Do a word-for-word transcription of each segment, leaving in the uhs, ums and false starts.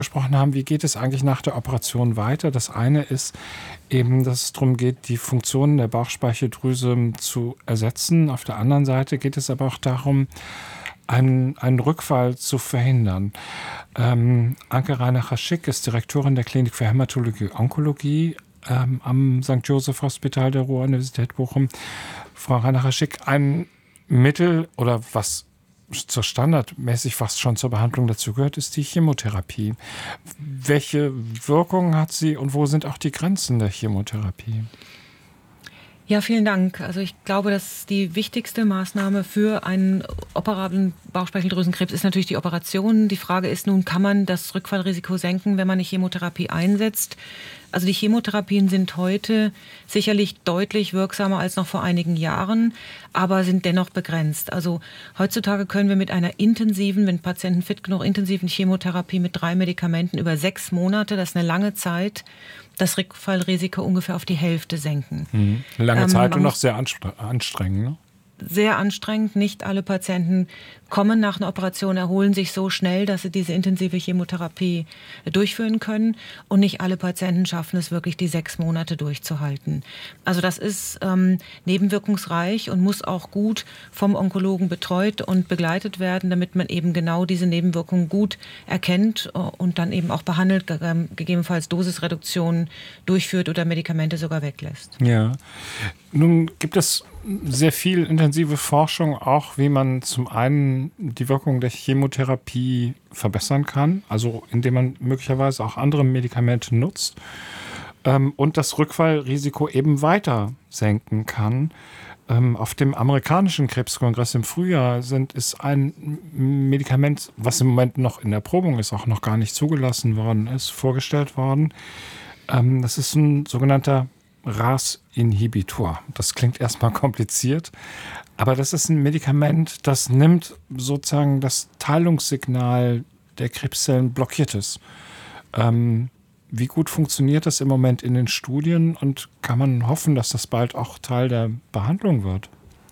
gesprochen haben, wie geht es eigentlich nach der Operation weiter? Das eine ist eben, dass es darum geht, die Funktionen der Bauchspeicheldrüse zu ersetzen. Auf der anderen Seite geht es aber auch darum, einen, einen Rückfall zu verhindern. Ähm, Anke Reinacher-Schick ist Direktorin der Klinik für Hämatologie und Onkologie ähm, am Sankt Joseph Hospital der Ruhr-Universität Bochum. Frau Reinacher-Schick, ein Mittel oder was zur standardmäßig fast schon zur Behandlung dazu gehört, ist die Chemotherapie. Welche Wirkung hat sie und wo sind auch die Grenzen der Chemotherapie? Ja, vielen Dank. Also ich glaube, dass die wichtigste Maßnahme für einen operablen Bauchspeicheldrüsenkrebs ist natürlich die Operation. Die Frage ist nun, kann man das Rückfallrisiko senken, wenn man eine Chemotherapie einsetzt? Also die Chemotherapien sind heute sicherlich deutlich wirksamer als noch vor einigen Jahren, aber sind dennoch begrenzt. Also heutzutage können wir mit einer intensiven, wenn Patienten fit genug, intensiven Chemotherapie mit drei Medikamenten über sechs Monate, das ist eine lange Zeit, das Rückfallrisiko ungefähr auf die Hälfte senken. Mhm. Lange ähm, Zeit und noch sehr anstrengend, ne? Sehr anstrengend. Nicht alle Patienten kommen nach einer Operation, erholen sich so schnell, dass sie diese intensive Chemotherapie durchführen können. Und nicht alle Patienten schaffen es wirklich, die sechs Monate durchzuhalten. Also das ist ähm, nebenwirkungsreich und muss auch gut vom Onkologen betreut und begleitet werden, damit man eben genau diese Nebenwirkungen gut erkennt und dann eben auch behandelt, gegebenenfalls Dosisreduktionen durchführt oder Medikamente sogar weglässt. Ja, nun gibt es sehr viel intensive Forschung auch, wie man zum einen die Wirkung der Chemotherapie verbessern kann, also indem man möglicherweise auch andere Medikamente nutzt ähm, und das Rückfallrisiko eben weiter senken kann. Ähm, auf dem amerikanischen Krebskongress im Frühjahr sind, ist ein Medikament, was im Moment noch in der Erprobung ist, auch noch gar nicht zugelassen worden ist, vorgestellt worden. Ähm, das ist ein sogenannter R A S-Inhibitor. Das klingt erstmal kompliziert, aber das ist ein Medikament, das nimmt sozusagen das Teilungssignal der Krebszellen, blockiert es. Ähm, wie gut funktioniert das im Moment in den Studien und kann man hoffen, dass das bald auch Teil der Behandlung wird?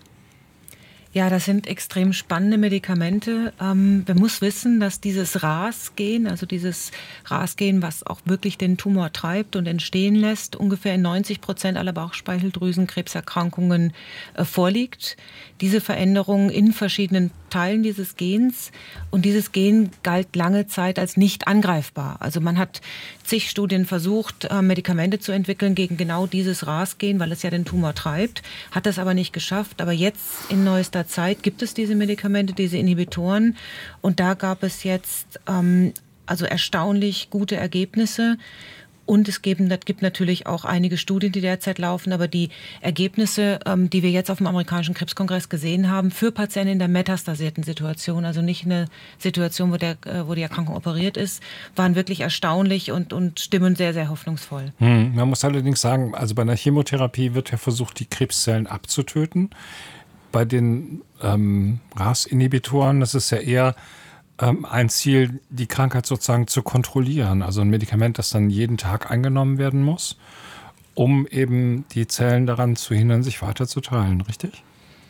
Ja, das sind extrem spannende Medikamente. Ähm, man muss wissen, dass dieses R A S-Gen, also dieses R A S-Gen, was auch wirklich den Tumor treibt und entstehen lässt, ungefähr in neunzig Prozent aller Bauchspeicheldrüsenkrebserkrankungen äh, vorliegt. Diese Veränderung in verschiedenen Teilen dieses Gens. Und dieses Gen galt lange Zeit als nicht angreifbar. Also man hat zig Studien versucht, äh, Medikamente zu entwickeln gegen genau dieses R A S-Gen, weil es ja den Tumor treibt, hat das aber nicht geschafft. Aber jetzt in neuester Zeit gibt es diese Medikamente, diese Inhibitoren. Und da gab es jetzt ähm, also erstaunlich gute Ergebnisse. Und es gibt, das gibt natürlich auch einige Studien, die derzeit laufen, aber die Ergebnisse, ähm, die wir jetzt auf dem amerikanischen Krebskongress gesehen haben, für Patienten in der metastasierten Situation, also nicht in der Situation, wo, der, äh, wo die Erkrankung operiert ist, waren wirklich erstaunlich und, und stimmen sehr, sehr hoffnungsvoll. Hm, man muss allerdings sagen, also bei einer Chemotherapie wird ja versucht, die Krebszellen abzutöten. Bei den ähm, R A S-Inhibitoren, das ist ja eher ein Ziel, die Krankheit sozusagen zu kontrollieren. Also ein Medikament, das dann jeden Tag eingenommen werden muss, um eben die Zellen daran zu hindern, sich weiter zu teilen, richtig?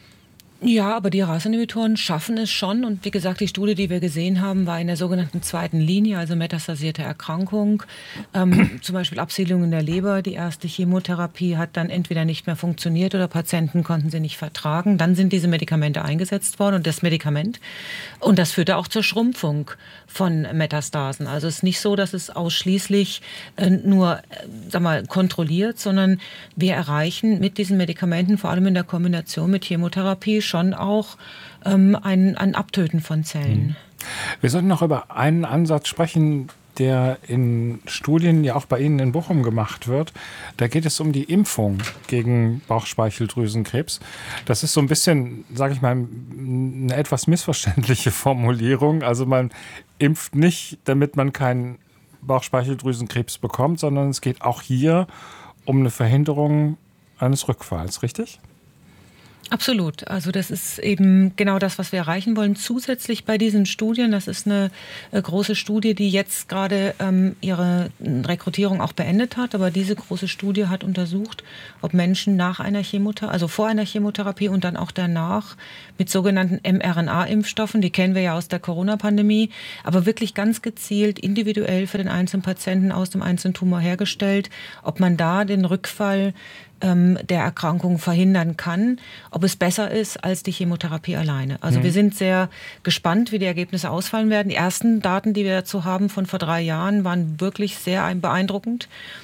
Ja, aber die R A S-Inhibitoren schaffen es schon. Und wie gesagt, die Studie, die wir gesehen haben, war in der sogenannten zweiten Linie, also metastasierte Erkrankung. Ähm, zum Beispiel Absiedlung in der Leber. Die erste Chemotherapie hat dann entweder nicht mehr funktioniert oder Patienten konnten sie nicht vertragen. Dann sind diese Medikamente eingesetzt worden und das Medikament. Und das führte auch zur Schrumpfung von Metastasen. Also es ist nicht so, dass es ausschließlich äh, nur äh, sag mal, kontrolliert, sondern wir erreichen mit diesen Medikamenten, vor allem in der Kombination mit Chemotherapie, schon auch ähm, ein, ein Abtöten von Zellen. Wir sollten noch über einen Ansatz sprechen, der in Studien ja auch bei Ihnen in Bochum gemacht wird. Da geht es um die Impfung gegen Bauchspeicheldrüsenkrebs. Das ist so ein bisschen, sage ich mal, eine etwas missverständliche Formulierung. Also man impft nicht, damit man keinen Bauchspeicheldrüsenkrebs bekommt, sondern es geht auch hier um eine Verhinderung eines Rückfalls, richtig? Absolut. Also das ist eben genau das, was wir erreichen wollen. Zusätzlich bei diesen Studien, das ist eine äh, große Studie, die jetzt gerade ähm, ihre Rekrutierung auch beendet hat. Aber diese große Studie hat untersucht, ob Menschen nach einer Chemotherapie, also vor einer Chemotherapie und dann auch danach mit sogenannten mRNA-Impfstoffen, die kennen wir ja aus der Corona-Pandemie, aber wirklich ganz gezielt, individuell für den einzelnen Patienten aus dem einzelnen Tumor hergestellt, ob man da den Rückfall der Erkrankung verhindern kann, ob es besser ist als die Chemotherapie alleine. Also mhm. wir sind sehr gespannt, wie die Ergebnisse ausfallen werden. Die ersten Daten, die wir dazu haben von vor drei Jahren, waren wirklich sehr beeindruckend.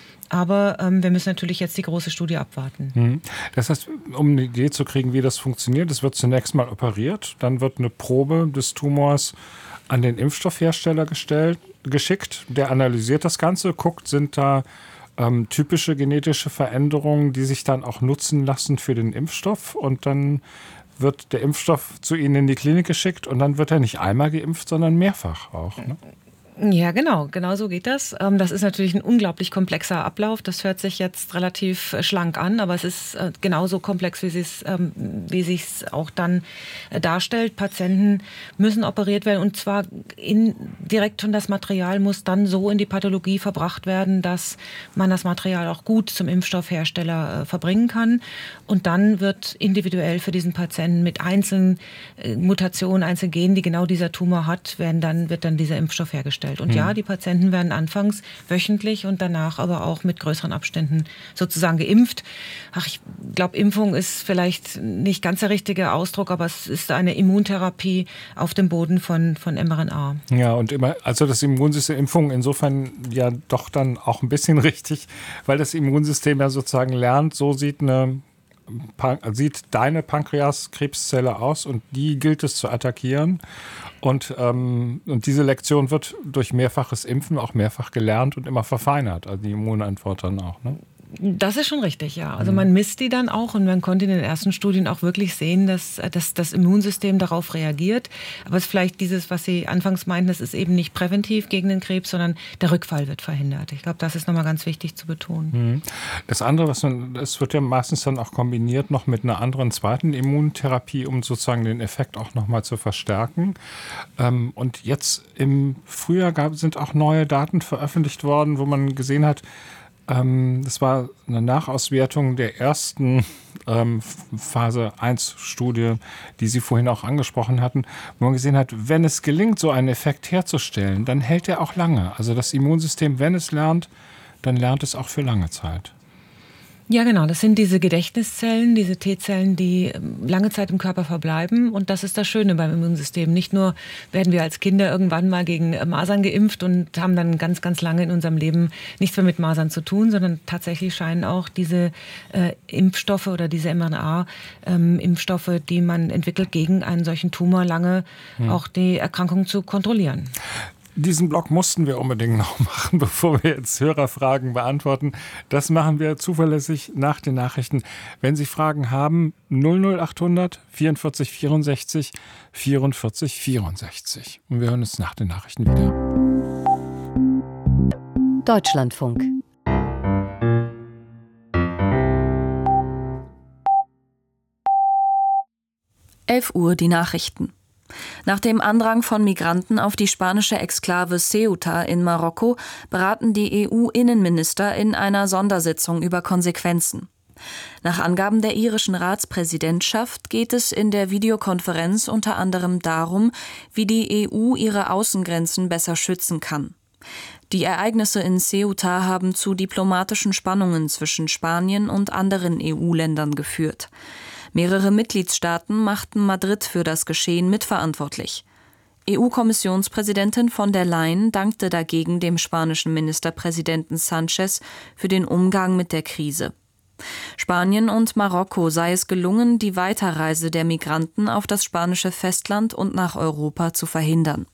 Aber ähm, wir müssen natürlich jetzt die große Studie abwarten. Mhm. Das heißt, um eine Idee zu kriegen, wie das funktioniert, es wird zunächst mal operiert, dann wird eine Probe des Tumors an den Impfstoffhersteller gestellt, geschickt. Der analysiert das Ganze, guckt, sind da Ähm, typische genetische Veränderungen, die sich dann auch nutzen lassen für den Impfstoff. Und dann wird der Impfstoff zu Ihnen in die Klinik geschickt und dann wird er nicht einmal geimpft, sondern mehrfach auch. Ne? Ja, genau. Genau so geht das. Das ist natürlich ein unglaublich komplexer Ablauf. Das hört sich jetzt relativ schlank an, aber es ist genauso komplex, wie es wie sich's auch dann darstellt. Patienten müssen operiert werden und zwar in, direkt schon das Material muss dann so in die Pathologie verbracht werden, dass man das Material auch gut zum Impfstoffhersteller verbringen kann. Und dann wird individuell für diesen Patienten mit einzelnen Mutationen, einzelnen Genen, die genau dieser Tumor hat, werden dann, wird dann dieser Impfstoff hergestellt. Und ja, die Patienten werden anfangs wöchentlich und danach aber auch mit größeren Abständen sozusagen geimpft. Ach, ich glaube, Impfung ist vielleicht nicht ganz der richtige Ausdruck, aber es ist eine Immuntherapie auf dem Boden von, von mRNA. Ja, und immer, also das Immunsystem, Impfung insofern ja doch dann auch ein bisschen richtig, weil das Immunsystem ja sozusagen lernt, so sieht eine sieht deine Pankreaskrebszelle aus und die gilt es zu attackieren. Und, ähm, und diese Lektion wird durch mehrfaches Impfen auch mehrfach gelernt und immer verfeinert, also die Immunantwort dann auch, ne? Das ist schon richtig, ja. Also man misst die dann auch und man konnte in den ersten Studien auch wirklich sehen, dass, dass das Immunsystem darauf reagiert. Aber es ist vielleicht dieses, was Sie anfangs meinten, das ist eben nicht präventiv gegen den Krebs, sondern der Rückfall wird verhindert. Ich glaube, das ist nochmal ganz wichtig zu betonen. Das andere, was man, es wird ja meistens dann auch kombiniert noch mit einer anderen zweiten Immuntherapie, um sozusagen den Effekt auch nochmal zu verstärken. Und jetzt im Frühjahr gab, sind auch neue Daten veröffentlicht worden, wo man gesehen hat, das war eine Nachauswertung der ersten ähm, Phase eins Studie, die Sie vorhin auch angesprochen hatten, wo man gesehen hat, wenn es gelingt, so einen Effekt herzustellen, dann hält er auch lange. Also das Immunsystem, wenn es lernt, dann lernt es auch für lange Zeit. Ja, genau. Das sind diese Gedächtniszellen, diese T-Zellen, die lange Zeit im Körper verbleiben. Und das ist das Schöne beim Immunsystem. Nicht nur werden wir als Kinder irgendwann mal gegen Masern geimpft und haben dann ganz, ganz lange in unserem Leben nichts mehr mit Masern zu tun, sondern tatsächlich scheinen auch diese äh, Impfstoffe oder diese mRNA-Impfstoffe, ähm, die man entwickelt gegen einen solchen Tumor, lange hm. auch die Erkrankung zu kontrollieren. Diesen Block mussten wir unbedingt noch machen, bevor wir jetzt Hörerfragen beantworten. Das machen wir zuverlässig nach den Nachrichten. Wenn Sie Fragen haben, null null acht hundert vierundvierzig vierundsechzig vierundvierzig vierundsechzig. Und wir hören uns nach den Nachrichten wieder. Deutschlandfunk. elf Uhr die Nachrichten. Nach dem Andrang von Migranten auf die spanische Exklave Ceuta in Marokko beraten die E U-Innenminister in einer Sondersitzung über Konsequenzen. Nach Angaben der irischen Ratspräsidentschaft geht es in der Videokonferenz unter anderem darum, wie die E U ihre Außengrenzen besser schützen kann. Die Ereignisse in Ceuta haben zu diplomatischen Spannungen zwischen Spanien und anderen E U-Ländern geführt. Mehrere Mitgliedstaaten machten Madrid für das Geschehen mitverantwortlich. E U-Kommissionspräsidentin von der Leyen dankte dagegen dem spanischen Ministerpräsidenten Sánchez für den Umgang mit der Krise. Spanien und Marokko sei es gelungen, die Weiterreise der Migranten auf das spanische Festland und nach Europa zu verhindern.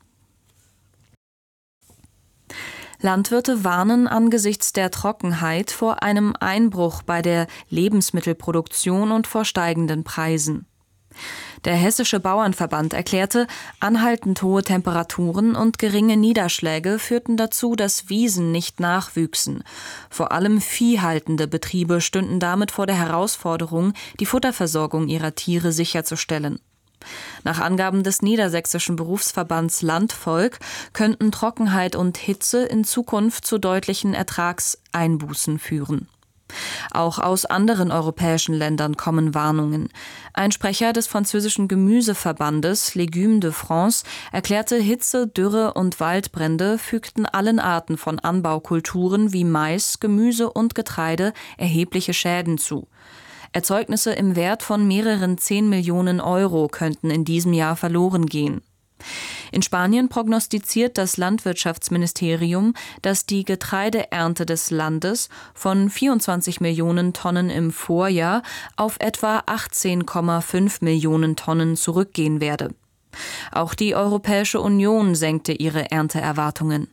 Landwirte warnen angesichts der Trockenheit vor einem Einbruch bei der Lebensmittelproduktion und vor steigenden Preisen. Der Hessische Bauernverband erklärte, anhaltend hohe Temperaturen und geringe Niederschläge führten dazu, dass Wiesen nicht nachwüchsen. Vor allem viehhaltende Betriebe stünden damit vor der Herausforderung, die Futterversorgung ihrer Tiere sicherzustellen. Nach Angaben des Niedersächsischen Berufsverbands Landvolk könnten Trockenheit und Hitze in Zukunft zu deutlichen Ertragseinbußen führen. Auch aus anderen europäischen Ländern kommen Warnungen. Ein Sprecher des französischen Gemüseverbandes Légumes de France erklärte, Hitze, Dürre und Waldbrände fügten allen Arten von Anbaukulturen wie Mais, Gemüse und Getreide erhebliche Schäden zu. Erzeugnisse im Wert von mehreren zehn Millionen Euro könnten in diesem Jahr verloren gehen. In Spanien prognostiziert das Landwirtschaftsministerium, dass die Getreideernte des Landes von vierundzwanzig Millionen Tonnen im Vorjahr auf etwa achtzehn Komma fünf Millionen Tonnen zurückgehen werde. Auch die Europäische Union senkte ihre Ernteerwartungen.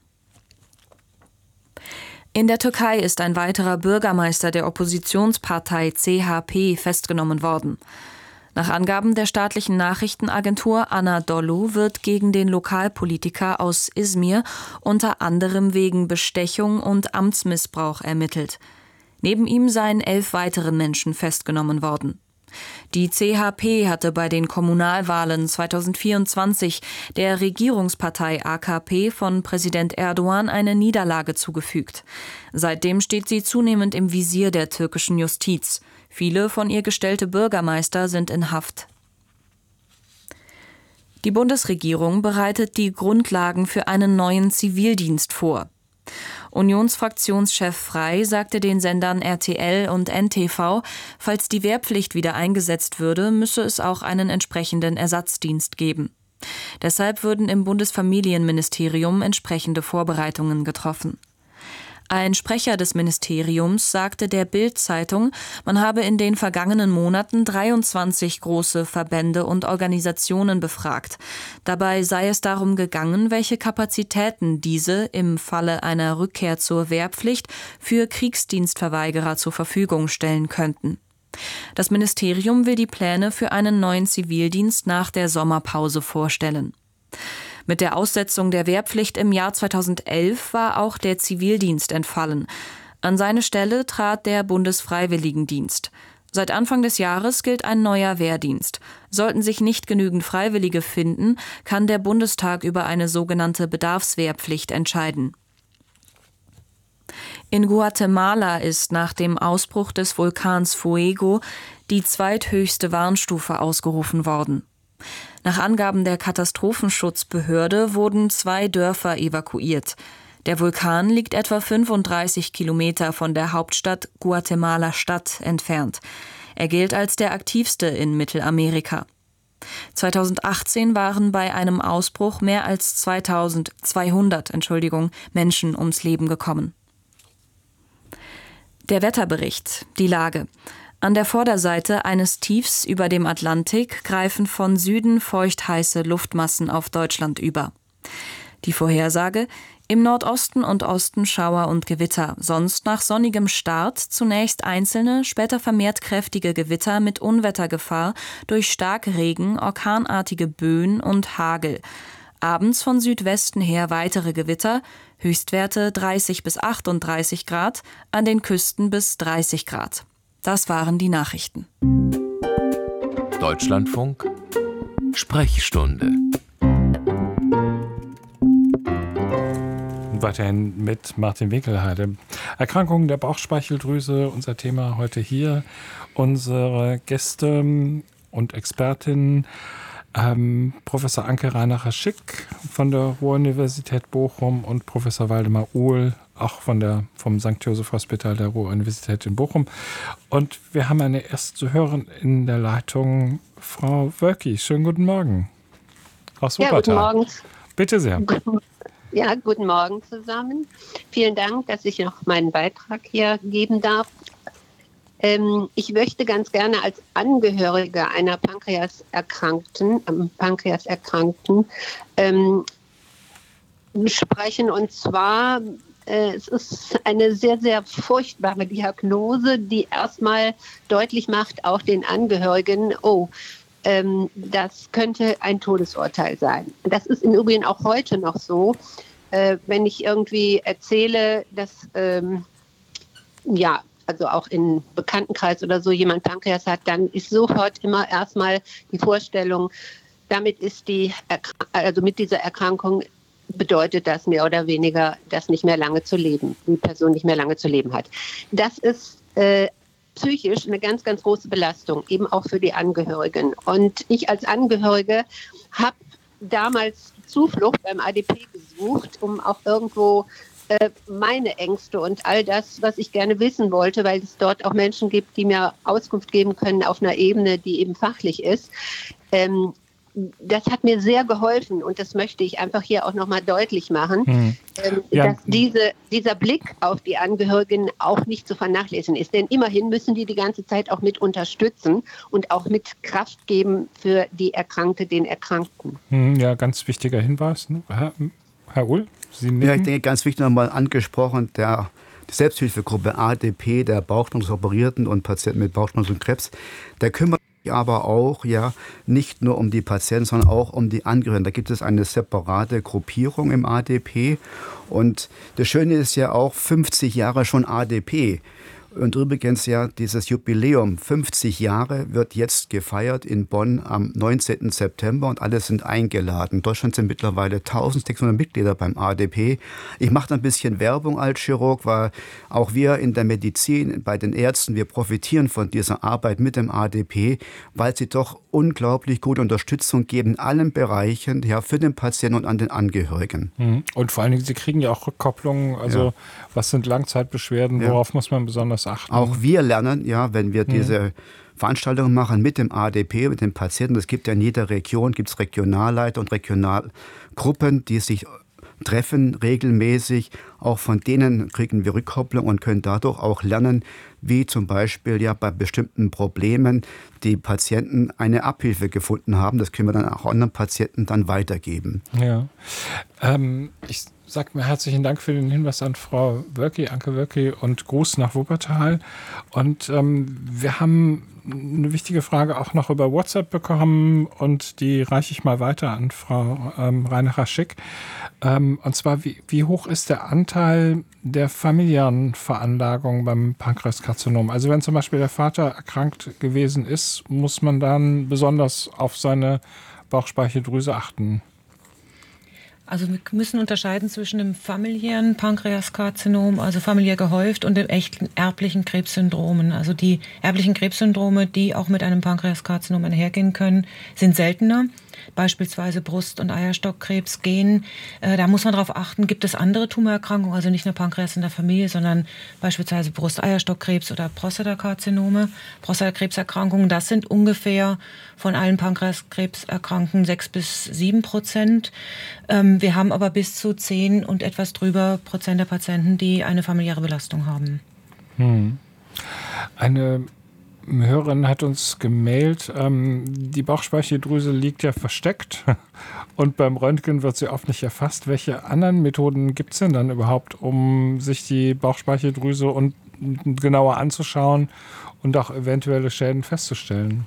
In der Türkei ist ein weiterer Bürgermeister der Oppositionspartei C H P festgenommen worden. Nach Angaben der staatlichen Nachrichtenagentur Anadolu wird gegen den Lokalpolitiker aus Izmir unter anderem wegen Bestechung und Amtsmissbrauch ermittelt. Neben ihm seien elf weitere Menschen festgenommen worden. Die C H P hatte bei den Kommunalwahlen zweitausendvierundzwanzig der Regierungspartei A K P von Präsident Erdogan eine Niederlage zugefügt. Seitdem steht sie zunehmend im Visier der türkischen Justiz. Viele von ihr gestellte Bürgermeister sind in Haft. Die Bundesregierung bereitet die Grundlagen für einen neuen Zivildienst vor. Unionsfraktionschef Frey sagte den Sendern R T L und N T V, falls die Wehrpflicht wieder eingesetzt würde, müsse es auch einen entsprechenden Ersatzdienst geben. Deshalb würden im Bundesfamilienministerium entsprechende Vorbereitungen getroffen. Ein Sprecher des Ministeriums sagte der Bild-Zeitung, man habe in den vergangenen Monaten dreiundzwanzig große Verbände und Organisationen befragt. Dabei sei es darum gegangen, welche Kapazitäten diese im Falle einer Rückkehr zur Wehrpflicht für Kriegsdienstverweigerer zur Verfügung stellen könnten. Das Ministerium will die Pläne für einen neuen Zivildienst nach der Sommerpause vorstellen. Mit der Aussetzung der Wehrpflicht im Jahr zweitausendelf war auch der Zivildienst entfallen. An seine Stelle trat der Bundesfreiwilligendienst. Seit Anfang des Jahres gilt ein neuer Wehrdienst. Sollten sich nicht genügend Freiwillige finden, kann der Bundestag über eine sogenannte Bedarfswehrpflicht entscheiden. In Guatemala ist nach dem Ausbruch des Vulkans Fuego die zweithöchste Warnstufe ausgerufen worden. Nach Angaben der Katastrophenschutzbehörde wurden zwei Dörfer evakuiert. Der Vulkan liegt etwa fünfunddreißig Kilometer von der Hauptstadt Guatemala-Stadt entfernt. Er gilt als der aktivste in Mittelamerika. zweitausendachtzehn waren bei einem Ausbruch mehr als zweitausendzweihundert Entschuldigung, Menschen ums Leben gekommen. Der Wetterbericht, die Lage. An der Vorderseite eines Tiefs über dem Atlantik greifen von Süden feuchtheiße Luftmassen auf Deutschland über. Die Vorhersage: im Nordosten und Osten Schauer und Gewitter, sonst nach sonnigem Start zunächst einzelne, später vermehrt kräftige Gewitter mit Unwettergefahr durch Starkregen, orkanartige Böen und Hagel. Abends von Südwesten her weitere Gewitter, Höchstwerte dreißig bis achtunddreißig Grad, an den Küsten bis dreißig Grad. Das waren die Nachrichten. Deutschlandfunk Sprechstunde. Weiterhin mit Martin Winkelheide. Erkrankungen der Bauchspeicheldrüse, unser Thema heute hier. Unsere Gäste und Expertinnen, ähm, Professor Anke Reinacher-Schick von der Ruhr-Universität Bochum und Professor Waldemar Uhl, auch von der, vom Sankt Joseph Hospital der Ruhr-Universität in Bochum. Und wir haben eine erste Hörerin in der Leitung, Frau Wölki. Schönen guten Morgen. Aus Wuppertal. Ja, guten Morgen. Bitte sehr. Ja, guten Morgen zusammen. Vielen Dank, dass ich noch meinen Beitrag hier geben darf. Ähm, ich möchte ganz gerne als Angehörige einer Pankreaserkrankten, ähm, Pankreaserkrankten ähm, sprechen. Und zwar, äh, es ist eine sehr, sehr furchtbare Diagnose, die erstmal deutlich macht, auch den Angehörigen, oh, ähm, das könnte ein Todesurteil sein. Das ist im Übrigen auch heute noch so. Äh, wenn ich irgendwie erzähle, dass ähm, ja, also auch im Bekanntenkreis oder so jemand Pankreas hat, dann ist sofort immer erstmal die Vorstellung, damit ist die, also mit dieser Erkrankung bedeutet das mehr oder weniger, dass nicht mehr lange zu leben, die Person nicht mehr lange zu leben hat. Das ist äh, psychisch eine ganz, ganz große Belastung, eben auch für die Angehörigen. Und ich als Angehörige habe damals Zuflucht beim A D P gesucht, um auch irgendwo äh, meine Ängste und all das, was ich gerne wissen wollte, weil es dort auch Menschen gibt, die mir Auskunft geben können auf einer Ebene, die eben fachlich ist. Ähm, das hat mir sehr geholfen und das möchte ich einfach hier auch nochmal deutlich machen, hm. ähm, ja. dass diese, dieser Blick auf die Angehörigen auch nicht zu vernachlässigen ist. Denn immerhin müssen die die ganze Zeit auch mit unterstützen und auch mit Kraft geben für die Erkrankte, den Erkrankten. Hm, ja, ganz wichtiger Hinweis. Ne? Herr, Herr Uhl, Sie nicken? Ja, ich denke, ganz wichtig nochmal angesprochen, der die Selbsthilfegruppe A D P, der Bauchspeicheldrüsenoperierten und Patienten mit Bauchspeicheldrüsenkrebs, der kümmert aber auch ja nicht nur um die Patienten, sondern auch um die Angehörigen. Da gibt es eine separate Gruppierung im A D P. Und das Schöne ist ja auch fünfzig Jahre schon A D P. Und übrigens ja dieses Jubiläum, fünfzig Jahre, wird jetzt gefeiert in Bonn am neunzehnten September und alle sind eingeladen. In Deutschland sind mittlerweile eintausendsechshundert Mitglieder beim A D P. Ich mache da ein bisschen Werbung als Chirurg, weil auch wir in der Medizin, bei den Ärzten, wir profitieren von dieser Arbeit mit dem A D P, weil sie doch unglaublich gute Unterstützung geben in allen Bereichen, ja, für den Patienten und an den Angehörigen. Und vor allen Dingen, Sie kriegen ja auch Rückkopplungen, also ja. was sind Langzeitbeschwerden, worauf ja. muss man besonders achten? Auch wir lernen, ja, wenn wir diese mhm. Veranstaltungen machen mit dem A D P, mit den Patienten. Es gibt ja in jeder Region, gibt es Regionalleiter und Regionalgruppen, die sich treffen regelmäßig. Auch von denen kriegen wir Rückkopplung und können dadurch auch lernen, wie zum Beispiel ja bei bestimmten Problemen die Patienten eine Abhilfe gefunden haben. Das können wir dann auch anderen Patienten dann weitergeben. Ja, ähm, ich sage mir herzlichen Dank für den Hinweis an Frau Wölki, Anke Wölki, und Gruß nach Wuppertal. Und ähm, wir haben eine wichtige Frage auch noch über WhatsApp bekommen und die reiche ich mal weiter an Frau ähm, Reinacher-Schick. Ähm, und zwar, wie, wie hoch ist der Anteil der familiären Veranlagung beim Pankreaskarzinom? Also wenn zum Beispiel der Vater erkrankt gewesen ist, muss man dann besonders auf seine Bauchspeicheldrüse achten? Also wir müssen unterscheiden zwischen dem familiären Pankreaskarzinom, also familiär gehäuft, und den echten erblichen Krebssyndromen. Also die erblichen Krebssyndrome, die auch mit einem Pankreaskarzinom einhergehen können, sind seltener. Beispielsweise Brust- und Eierstockkrebs gehen. Äh, da muss man darauf achten, gibt es andere Tumorerkrankungen, also nicht nur Pankreas in der Familie, sondern beispielsweise Brust-Eierstockkrebs oder Prostatakarzinome, Prostatakrebserkrankungen. Das sind ungefähr von allen Pankreaskrebserkrankungen sechs bis sieben Prozent. Ähm, wir haben aber bis zu zehn und etwas drüber Prozent der Patienten, die eine familiäre Belastung haben. Hm. Eine Hörerin hat uns gemailt, ähm, die Bauchspeicheldrüse liegt ja versteckt und beim Röntgen wird sie oft nicht erfasst. Welche anderen Methoden gibt es denn dann überhaupt, um sich die Bauchspeicheldrüse und genauer anzuschauen und auch eventuelle Schäden festzustellen?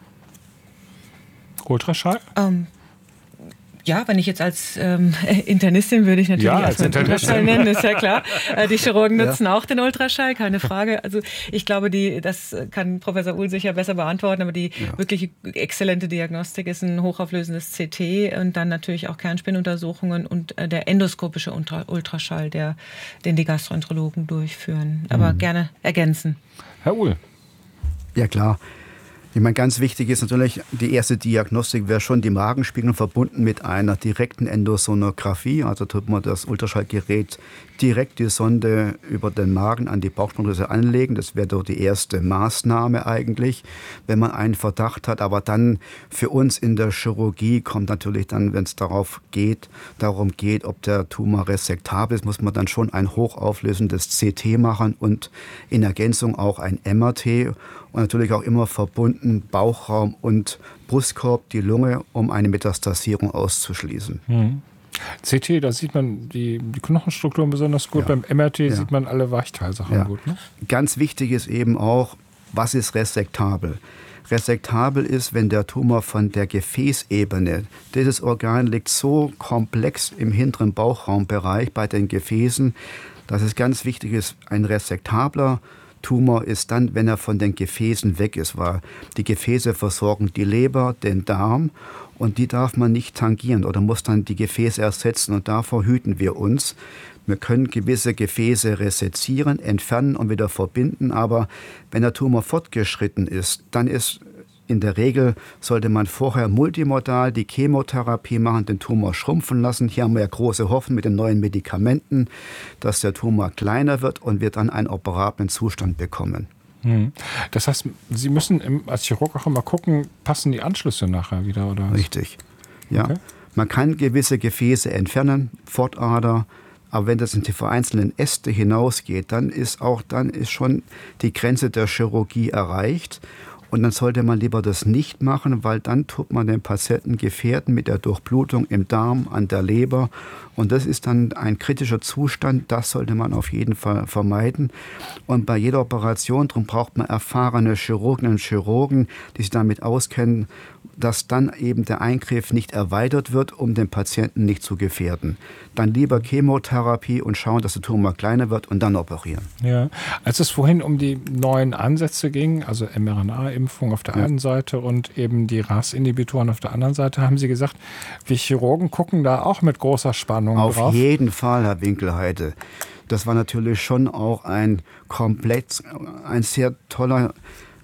Ultraschall? Um. Ja, wenn ich jetzt als ähm, Internistin würde ich natürlich ja, erstmal den Ultraschall nennen, ist ja klar. Die Chirurgen nutzen ja auch den Ultraschall, keine Frage. Also ich glaube, die, das kann Professor Uhl sicher besser beantworten, aber die ja. wirklich exzellente Diagnostik ist ein hochauflösendes C T und dann natürlich auch Kernspinuntersuchungen und äh, der endoskopische Ultra- Ultraschall, der, den die Gastroenterologen durchführen. Aber mhm. gerne ergänzen. Herr Uhl. Ja, klar. Ich meine, ganz wichtig ist natürlich, die erste Diagnostik wäre schon die Magenspiegelung verbunden mit einer direkten Endosonographie. Also tut man das Ultraschallgerät direkt die Sonde über den Magen an die Bauchspeicheldrüse anlegen. Das wäre doch die erste Maßnahme eigentlich, wenn man einen Verdacht hat. Aber dann für uns in der Chirurgie kommt natürlich dann, wenn es darauf geht, darum geht, ob der Tumor resektabel ist, muss man dann schon ein hochauflösendes C T machen und in Ergänzung auch ein M R T. Und natürlich auch immer verbunden Bauchraum und Brustkorb, die Lunge, um eine Metastasierung auszuschließen. Mhm. C T, da sieht man die, die Knochenstrukturen besonders gut. Ja. Beim M R T ja. sieht man alle Weichteilsachen ja. gut. Ne? Ganz wichtig ist eben auch, was ist resektabel? Resektabel ist, wenn der Tumor von der Gefäßebene, dieses Organ liegt so komplex im hinteren Bauchraumbereich bei den Gefäßen, dass es ganz wichtig ist, ein resektabler Tumor ist dann, wenn er von den Gefäßen weg ist, weil die Gefäße versorgen die Leber, den Darm und die darf man nicht tangieren oder muss dann die Gefäße ersetzen und davor hüten wir uns. Wir können gewisse Gefäße resezieren, entfernen und wieder verbinden, aber wenn der Tumor fortgeschritten ist, dann ist in der Regel, sollte man vorher multimodal die Chemotherapie machen, den Tumor schrumpfen lassen. Hier haben wir ja große Hoffnung mit den neuen Medikamenten, dass der Tumor kleiner wird und wir dann einen operablen Zustand bekommen. Das heißt, Sie müssen im, als Chirurg auch immer gucken, passen die Anschlüsse nachher wieder, oder? Richtig, ja. Okay. Man kann gewisse Gefäße entfernen, Fortader, aber wenn das in die vereinzelten Äste hinausgeht, dann ist auch dann ist schon die Grenze der Chirurgie erreicht. Und dann sollte man lieber das nicht machen, weil dann tut man den Patienten gefährden mit der Durchblutung im Darm, an der Leber. Und das ist dann ein kritischer Zustand, das sollte man auf jeden Fall vermeiden. Und bei jeder Operation, darum braucht man erfahrene Chirurginnen und Chirurgen, die sich damit auskennen, dass dann eben der Eingriff nicht erweitert wird, um den Patienten nicht zu gefährden. Dann lieber Chemotherapie und schauen, dass der Tumor kleiner wird und dann operieren. Ja, als es vorhin um die neuen Ansätze ging, also mRNA-Impfung auf der ja. einen Seite und eben die R A S-Inhibitoren auf der anderen Seite, haben Sie gesagt, wir Chirurgen gucken da auch mit großer Spannung auf drauf. Auf jeden Fall, Herr Winkelheide. Das war natürlich schon auch ein komplett, ein sehr toller,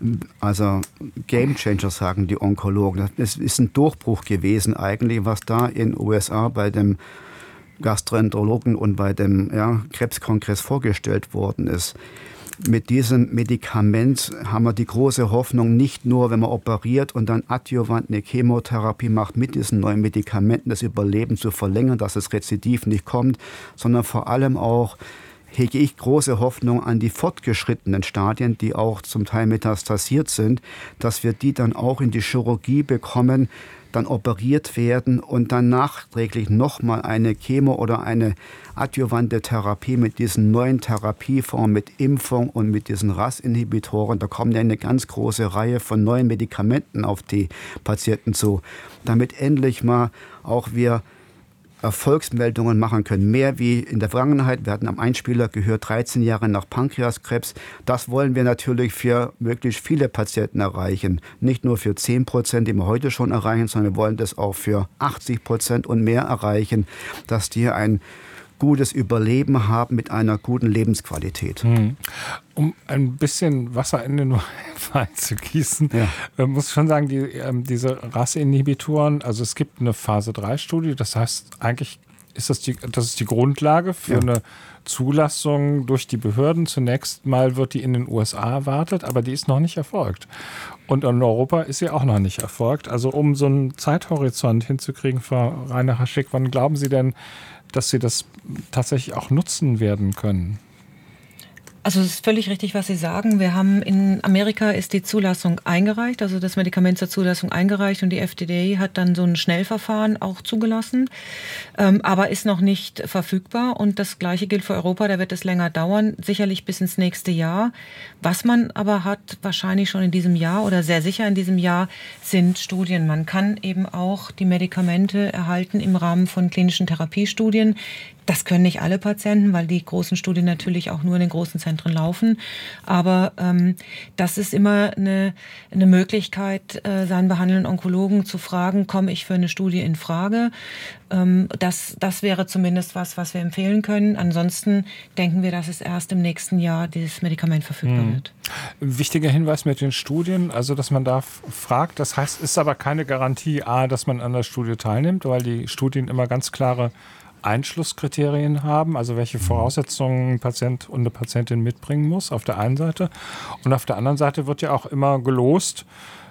also Gamechanger, sagen die Onkologen. Es ist ein Durchbruch gewesen eigentlich, was da in den U S A bei dem Gastroenterologen und bei dem ja, Krebskongress vorgestellt worden ist. Mit diesem Medikament haben wir die große Hoffnung, nicht nur, wenn man operiert und dann adjuvant eine Chemotherapie macht, mit diesen neuen Medikamenten das Überleben zu verlängern, dass das Rezidiv nicht kommt, sondern vor allem auch hege ich große Hoffnung an die fortgeschrittenen Stadien, die auch zum Teil metastasiert sind, dass wir die dann auch in die Chirurgie bekommen, dann operiert werden und dann nachträglich nochmal eine Chemo oder eine adjuvante Therapie mit diesen neuen Therapieformen, mit Impfung und mit diesen R A S-Inhibitoren. Da kommen ja eine ganz große Reihe von neuen Medikamenten auf die Patienten zu, damit endlich mal auch wir Erfolgsmeldungen machen können. Mehr wie in der Vergangenheit. Wir hatten am Einspieler gehört, dreizehn Jahre nach Pankreaskrebs. Das wollen wir natürlich für möglichst viele Patienten erreichen. Nicht nur für zehn Prozent, die wir heute schon erreichen, sondern wir wollen das auch für achtzig Prozent und mehr erreichen, dass die ein gutes Überleben haben mit einer guten Lebensqualität. Hm. Um ein bisschen Wasser in den Wein zu gießen, ja. muss ich schon sagen, die, ähm, diese R A S-Inhibitoren, also es gibt eine Phase drei Studie, das heißt eigentlich ist das die, das ist die Grundlage für ja. eine Zulassung durch die Behörden. Zunächst mal wird die in den U S A erwartet, aber die ist noch nicht erfolgt. Und in Europa ist sie auch noch nicht erfolgt. Also um so einen Zeithorizont hinzukriegen, Frau Reiner-Haschig, wann glauben Sie denn, dass Sie das tatsächlich auch nutzen werden können? Also es ist völlig richtig, was Sie sagen. Wir haben in Amerika ist die Zulassung eingereicht, also das Medikament zur Zulassung eingereicht und die F D A hat dann so ein Schnellverfahren auch zugelassen, ähm, aber ist noch nicht verfügbar und das Gleiche gilt für Europa, da wird es länger dauern, sicherlich bis ins nächste Jahr. Was man aber hat, wahrscheinlich schon in diesem Jahr oder sehr sicher in diesem Jahr, sind Studien. Man kann eben auch die Medikamente erhalten im Rahmen von klinischen Therapiestudien. Das können nicht alle Patienten, weil die großen Studien natürlich auch nur in den großen Zentren laufen. Aber ähm, das ist immer eine, eine Möglichkeit, äh, seinen behandelnden Onkologen zu fragen, komme ich für eine Studie in Frage? Ähm, das, das wäre zumindest was, was wir empfehlen können. Ansonsten denken wir, dass es erst im nächsten Jahr dieses Medikament verfügbar mhm. wird. Wichtiger Hinweis mit den Studien, also dass man da fragt, das heißt, ist aber keine Garantie, A, dass man an der Studie teilnimmt, weil die Studien immer ganz klare Einschlusskriterien haben, also welche Voraussetzungen ein Patient und eine Patientin mitbringen muss, auf der einen Seite. Und auf der anderen Seite wird ja auch immer gelost,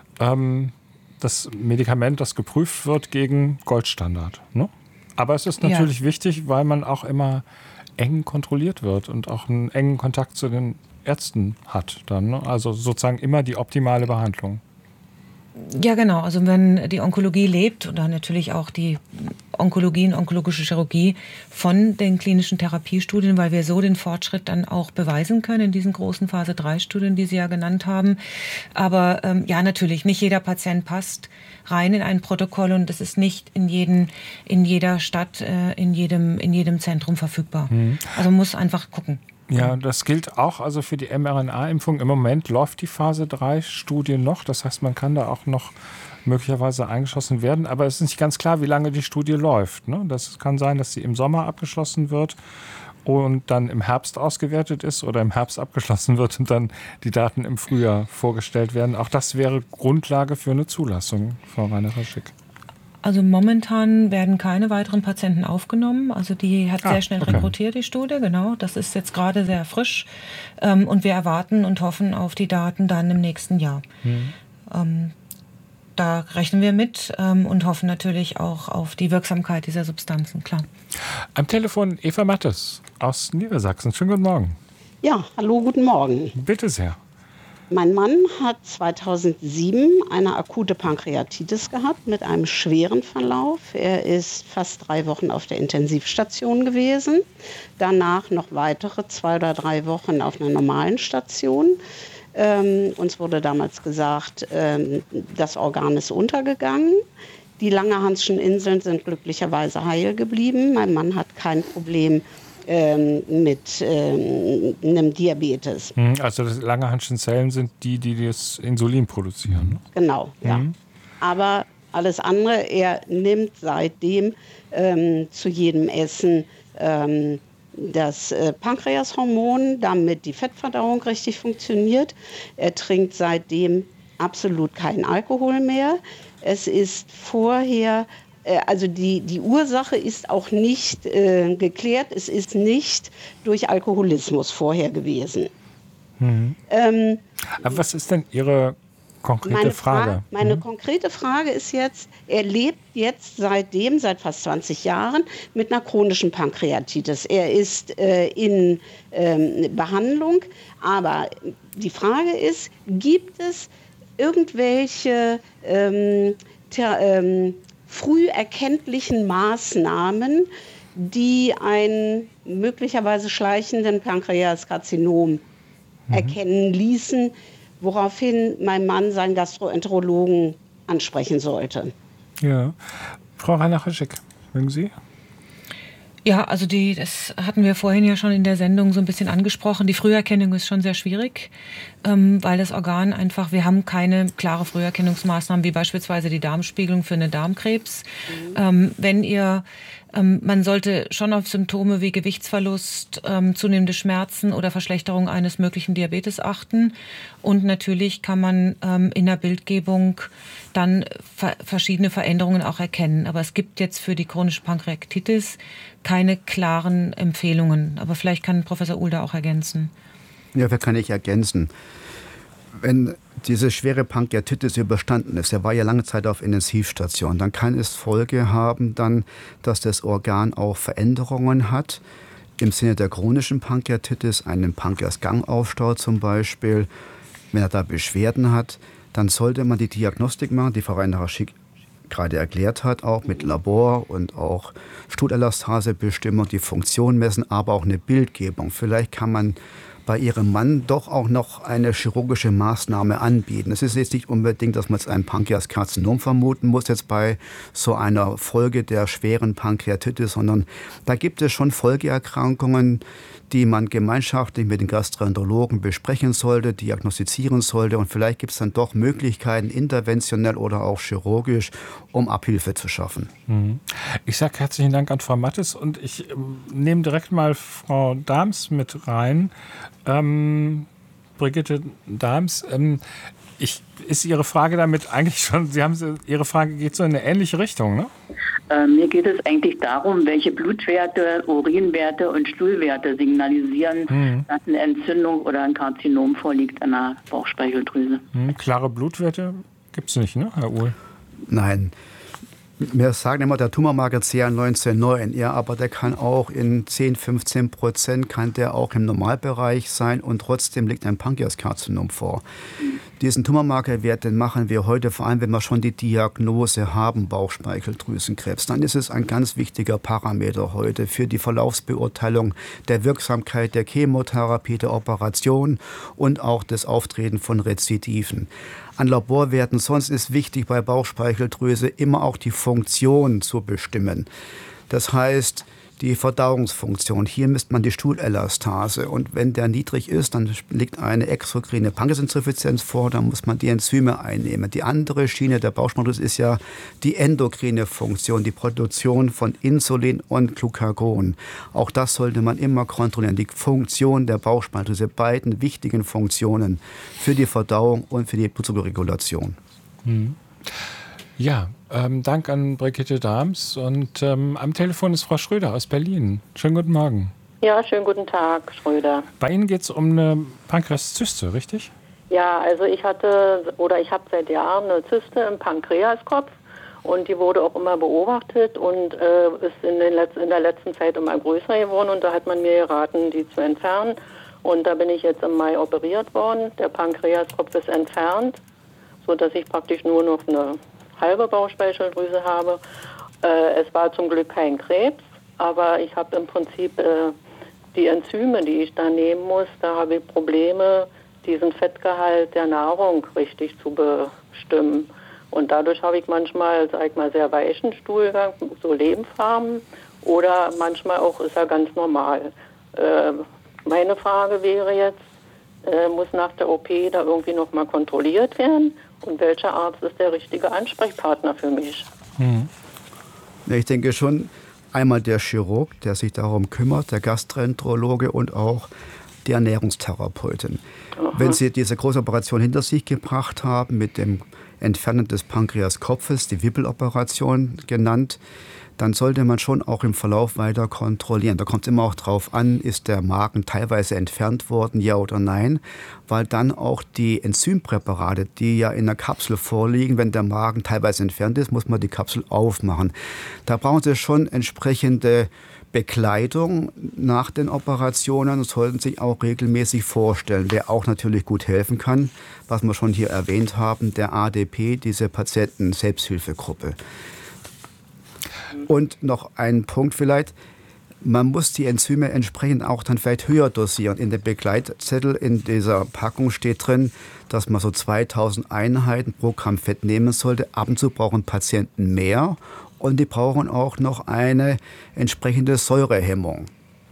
ähm, das Medikament, das geprüft wird, gegen Goldstandard. Ne? Aber es ist natürlich ja. wichtig, weil man auch immer eng kontrolliert wird und auch einen engen Kontakt zu den Ärzten hat. Dann, ne? Also sozusagen immer die optimale Behandlung. Ja, genau. Also wenn die Onkologie lebt oder natürlich auch die Onkologie und onkologische Chirurgie von den klinischen Therapiestudien, weil wir so den Fortschritt dann auch beweisen können in diesen großen Phase drei Studien, die Sie ja genannt haben. Aber ähm, ja, natürlich, nicht jeder Patient passt rein in ein Protokoll und das ist nicht in, jeden, in jeder Stadt, äh, in, jedem, in jedem Zentrum verfügbar. Mhm. Also man muss einfach gucken. Ja, das gilt auch also für die mRNA-Impfung. Im Moment läuft die Phase drei Studie noch. Das heißt, man kann da auch noch möglicherweise eingeschossen werden. Aber es ist nicht ganz klar, wie lange die Studie läuft. Ne? Das kann sein, dass sie im Sommer abgeschlossen wird und dann im Herbst ausgewertet ist oder im Herbst abgeschlossen wird und dann die Daten im Frühjahr vorgestellt werden. Auch das wäre Grundlage für eine Zulassung, Frau Reiner-Schick. Also momentan werden keine weiteren Patienten aufgenommen. Also die hat ah, sehr schnell okay. rekrutiert, die Studie, genau. Das ist jetzt gerade sehr frisch. Ähm, und wir erwarten und hoffen auf die Daten dann im nächsten Jahr. Mhm. Ähm, da rechnen wir mit ähm, und hoffen natürlich auch auf die Wirksamkeit dieser Substanzen, klar. Am Telefon Eva Mattes aus Niedersachsen. Schönen guten Morgen. Ja, hallo, guten Morgen. Bitte sehr. Mein Mann hat zweitausendsieben eine akute Pankreatitis gehabt mit einem schweren Verlauf. Er ist fast drei Wochen auf der Intensivstation gewesen. Danach noch weitere zwei oder drei Wochen auf einer normalen Station. Ähm, uns wurde damals gesagt, ähm, das Organ ist untergegangen. Die Langerhanschen Inseln sind glücklicherweise heil geblieben. Mein Mann hat kein Problem mit ähm, einem Diabetes. Also das Langerhanschen Zellen sind die, die das Insulin produzieren. Ne? Genau, ja. Mhm. Aber alles andere, er nimmt seitdem ähm, zu jedem Essen ähm, das äh, Pankreashormon, damit die Fettverdauung richtig funktioniert. Er trinkt seitdem absolut keinen Alkohol mehr. Es ist vorher Also die, die Ursache ist auch nicht äh, geklärt. Es ist nicht durch Alkoholismus vorher gewesen. Mhm. Ähm, Aber was ist denn Ihre konkrete meine Frage? Frage meine mhm. konkrete Frage ist jetzt, er lebt jetzt seitdem, seit fast zwanzig Jahren, mit einer chronischen Pankreatitis. Er ist äh, in ähm, Behandlung. Aber die Frage ist, gibt es irgendwelche ähm, ter, ähm, früh erkenntlichen Maßnahmen, die einen möglicherweise schleichenden Pankreaskarzinom mhm. erkennen ließen, woraufhin mein Mann seinen Gastroenterologen ansprechen sollte. Ja. Frau Reiner-Schick, mögen Sie? Ja, also die, das hatten wir vorhin ja schon in der Sendung so ein bisschen angesprochen. Die Früherkennung ist schon sehr schwierig, ähm, weil das Organ einfach, wir haben keine klare Früherkennungsmaßnahmen, wie beispielsweise die Darmspiegelung für einen Darmkrebs. Mhm. Ähm, wenn ihr, ähm, man sollte schon auf Symptome wie Gewichtsverlust, ähm, zunehmende Schmerzen oder Verschlechterung eines möglichen Diabetes achten. Und natürlich kann man ähm, in der Bildgebung dann ver- verschiedene Veränderungen auch erkennen. Aber es gibt jetzt für die chronische Pankreatitis keine klaren Empfehlungen. Aber vielleicht kann Professor Uhl da auch ergänzen. Ja, wer kann ich ergänzen? Wenn diese schwere Pankreatitis überstanden ist, er war ja lange Zeit auf Intensivstation, dann kann es Folge haben, dann, dass das Organ auch Veränderungen hat. Im Sinne der chronischen Pankreatitis, einen Pankreasgangaufstau zum Beispiel. Wenn er da Beschwerden hat, dann sollte man die Diagnostik machen, die Frau Reiner-Schick gerade erklärt hat, auch mit Labor und auch Stutelastasebestimmung, die Funktion messen, aber auch eine Bildgebung. Vielleicht kann man bei Ihrem Mann doch auch noch eine chirurgische Maßnahme anbieten. Es ist jetzt nicht unbedingt, dass man jetzt ein Pankreaskarzinom vermuten muss, jetzt bei so einer Folge der schweren Pankreatitis, sondern da gibt es schon Folgeerkrankungen, die man gemeinschaftlich mit den Gastroenterologen besprechen sollte, diagnostizieren sollte. Und vielleicht gibt es dann doch Möglichkeiten, interventionell oder auch chirurgisch, um Abhilfe zu schaffen. Ich sage herzlichen Dank an Frau Mattes und ich ähm, nehme direkt mal Frau Dahms mit rein. Ähm, Brigitte Dahms, ähm, ich, ist Ihre Frage damit eigentlich schon, Sie haben Ihre Frage geht so in eine ähnliche Richtung, ne? Äh, mir geht es eigentlich darum, welche Blutwerte, Urinwerte und Stuhlwerte signalisieren, mhm. dass eine Entzündung oder ein Karzinom vorliegt an der Bauchspeicheldrüse. Mhm, klare Blutwerte gibt es nicht, ne, Herr Uhl? Nein. Wir sagen immer, der Tumormarker C A neunzehn neun, ja, aber der kann auch in zehn, fünfzehn Prozent kann der auch im Normalbereich sein und trotzdem liegt ein Pankreaskarzinom vor. Diesen Tumormarkerwert, den machen wir heute vor allem, wenn wir schon die Diagnose haben, Bauchspeicheldrüsenkrebs. Dann ist es ein ganz wichtiger Parameter heute für die Verlaufsbeurteilung der Wirksamkeit der Chemotherapie, der Operation und auch des Auftreten von Rezidiven. An Laborwerten sonst ist wichtig bei Bauchspeicheldrüse immer auch die Funktion zu bestimmen. Das heißt, die Verdauungsfunktion. Hier misst man die Stuhlelastase. Und wenn der niedrig ist, dann liegt eine exokrine Pankreasinsuffizienz vor, dann muss man die Enzyme einnehmen. Die andere Schiene der Bauchspeicheldrüse ist ja die endokrine Funktion, die Produktion von Insulin und Glucagon. Auch das sollte man immer kontrollieren. Die Funktion der Bauchspeicheldrüse, beiden wichtigen Funktionen für die Verdauung und für die Blutzuckerregulation. Mhm. Ja, ähm, Dank an Brigitte Dahms. Und ähm, am Telefon ist Frau Schröder aus Berlin. Schönen guten Morgen. Ja, schönen guten Tag, Schröder. Bei Ihnen geht es um eine Pankreaszyste, richtig? Ja, also ich hatte oder ich habe seit Jahren eine Zyste im Pankreaskopf und die wurde auch immer beobachtet und äh, ist in, den Letz-, in der letzten Zeit immer größer geworden und da hat man mir geraten, die zu entfernen. Und da bin ich jetzt im Mai operiert worden. Der Pankreaskopf ist entfernt, sodass ich praktisch nur noch eine halbe Bauchspeicheldrüse habe. Äh, es war zum Glück kein Krebs, aber ich habe im Prinzip äh, die Enzyme, die ich da nehmen muss, da habe ich Probleme, diesen Fettgehalt der Nahrung richtig zu bestimmen. Und dadurch habe ich manchmal, sag ich mal, sehr weichen Stuhlgang, so Lebenfarben, oder manchmal auch ist er ganz normal. Äh, meine Frage wäre jetzt, äh, muss nach der O P da irgendwie nochmal kontrolliert werden? Und welcher Arzt ist der richtige Ansprechpartner für mich? Hm. Ich denke schon, einmal der Chirurg, der sich darum kümmert, der Gastroenterologe und auch die Ernährungstherapeutin. Aha. Wenn Sie diese große Operation hinter sich gebracht haben, mit dem Entfernen des Pankreaskopfes, die Wippeloperation genannt, dann sollte man schon auch im Verlauf weiter kontrollieren. Da kommt es immer auch drauf an, ist der Magen teilweise entfernt worden, ja oder nein, weil dann auch die Enzympräparate, die ja in der Kapsel vorliegen, wenn der Magen teilweise entfernt ist, muss man die Kapsel aufmachen. Da brauchen Sie schon entsprechende Begleitung nach den Operationen und sollten sich auch regelmäßig vorstellen. Wer auch natürlich gut helfen kann, was wir schon hier erwähnt haben, der A D P, diese Patienten-Selbsthilfegruppe. Und noch ein Punkt vielleicht, man muss die Enzyme entsprechend auch dann vielleicht höher dosieren. In dem Begleitzettel in dieser Packung steht drin, dass man so zweitausend Einheiten pro Gramm Fett nehmen sollte. Ab und zu brauchen Patienten mehr und die brauchen auch noch eine entsprechende Säurehemmung.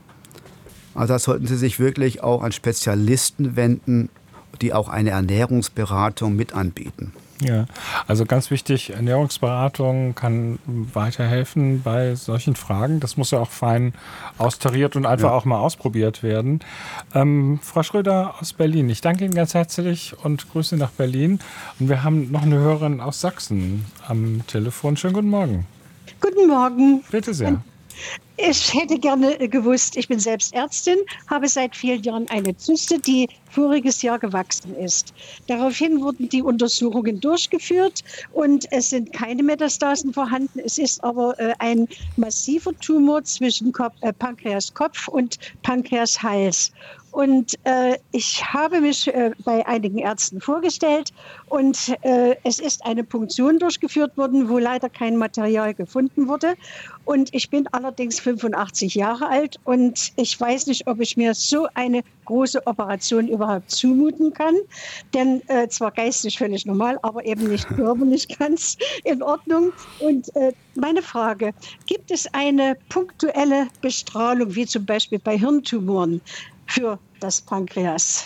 Also da sollten Sie sich wirklich auch an Spezialisten wenden, die auch eine Ernährungsberatung mit anbieten. Ja, also ganz wichtig, Ernährungsberatung kann weiterhelfen bei solchen Fragen. Das muss ja auch fein austariert und einfach ja. auch mal ausprobiert werden. Ähm, Frau Schröder aus Berlin, ich danke Ihnen ganz herzlich und Grüße nach Berlin. Und wir haben noch eine Hörerin aus Sachsen am Telefon. Schönen guten Morgen. Guten Morgen. Bitte sehr. Ich hätte gerne gewusst, ich bin selbst Ärztin, habe seit vielen Jahren eine Zyste, die voriges Jahr gewachsen ist. Daraufhin wurden die Untersuchungen durchgeführt und es sind keine Metastasen vorhanden. Es ist aber äh, ein massiver Tumor zwischen Kopf, äh, Pankreaskopf und Pankreashals. Und äh, ich habe mich äh, bei einigen Ärzten vorgestellt und äh, es ist eine Punktion durchgeführt worden, wo leider kein Material gefunden wurde. Und ich bin allerdings fünfundachtzig Jahre alt und ich weiß nicht, ob ich mir so eine große Operation überhaupt zumuten kann. Denn äh, zwar geistig völlig normal, aber eben nicht körperlich ganz in Ordnung. Und äh, meine Frage, gibt es eine punktuelle Bestrahlung, wie zum Beispiel bei Hirntumoren, für das Pankreas?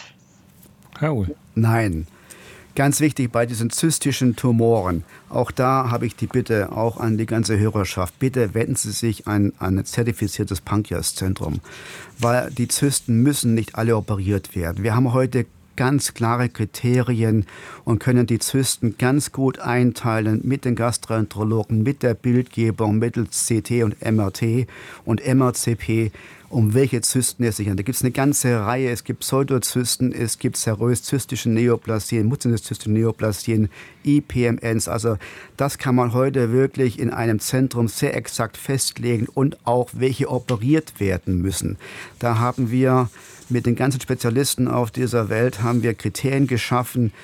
Oh. Nein. Ganz wichtig bei diesen zystischen Tumoren, auch da habe ich die Bitte auch an die ganze Hörerschaft, bitte wenden Sie sich an, an ein zertifiziertes Pankreaszentrum, weil die Zysten müssen nicht alle operiert werden. Wir haben heute ganz klare Kriterien und können die Zysten ganz gut einteilen mit den Gastroenterologen, mit der Bildgebung, mittels C T und M R T und M R C P, um welche Zysten es sich handelt. Da gibt es eine ganze Reihe. Es gibt Pseudozysten, es gibt serös-zystische Neoplasien, mucinös-zystische Neoplasien, I P M Ns. Also das kann man heute wirklich in einem Zentrum sehr exakt festlegen und auch welche operiert werden müssen. Da haben wir mit den ganzen Spezialisten auf dieser Welt haben wir Kriterien geschaffen,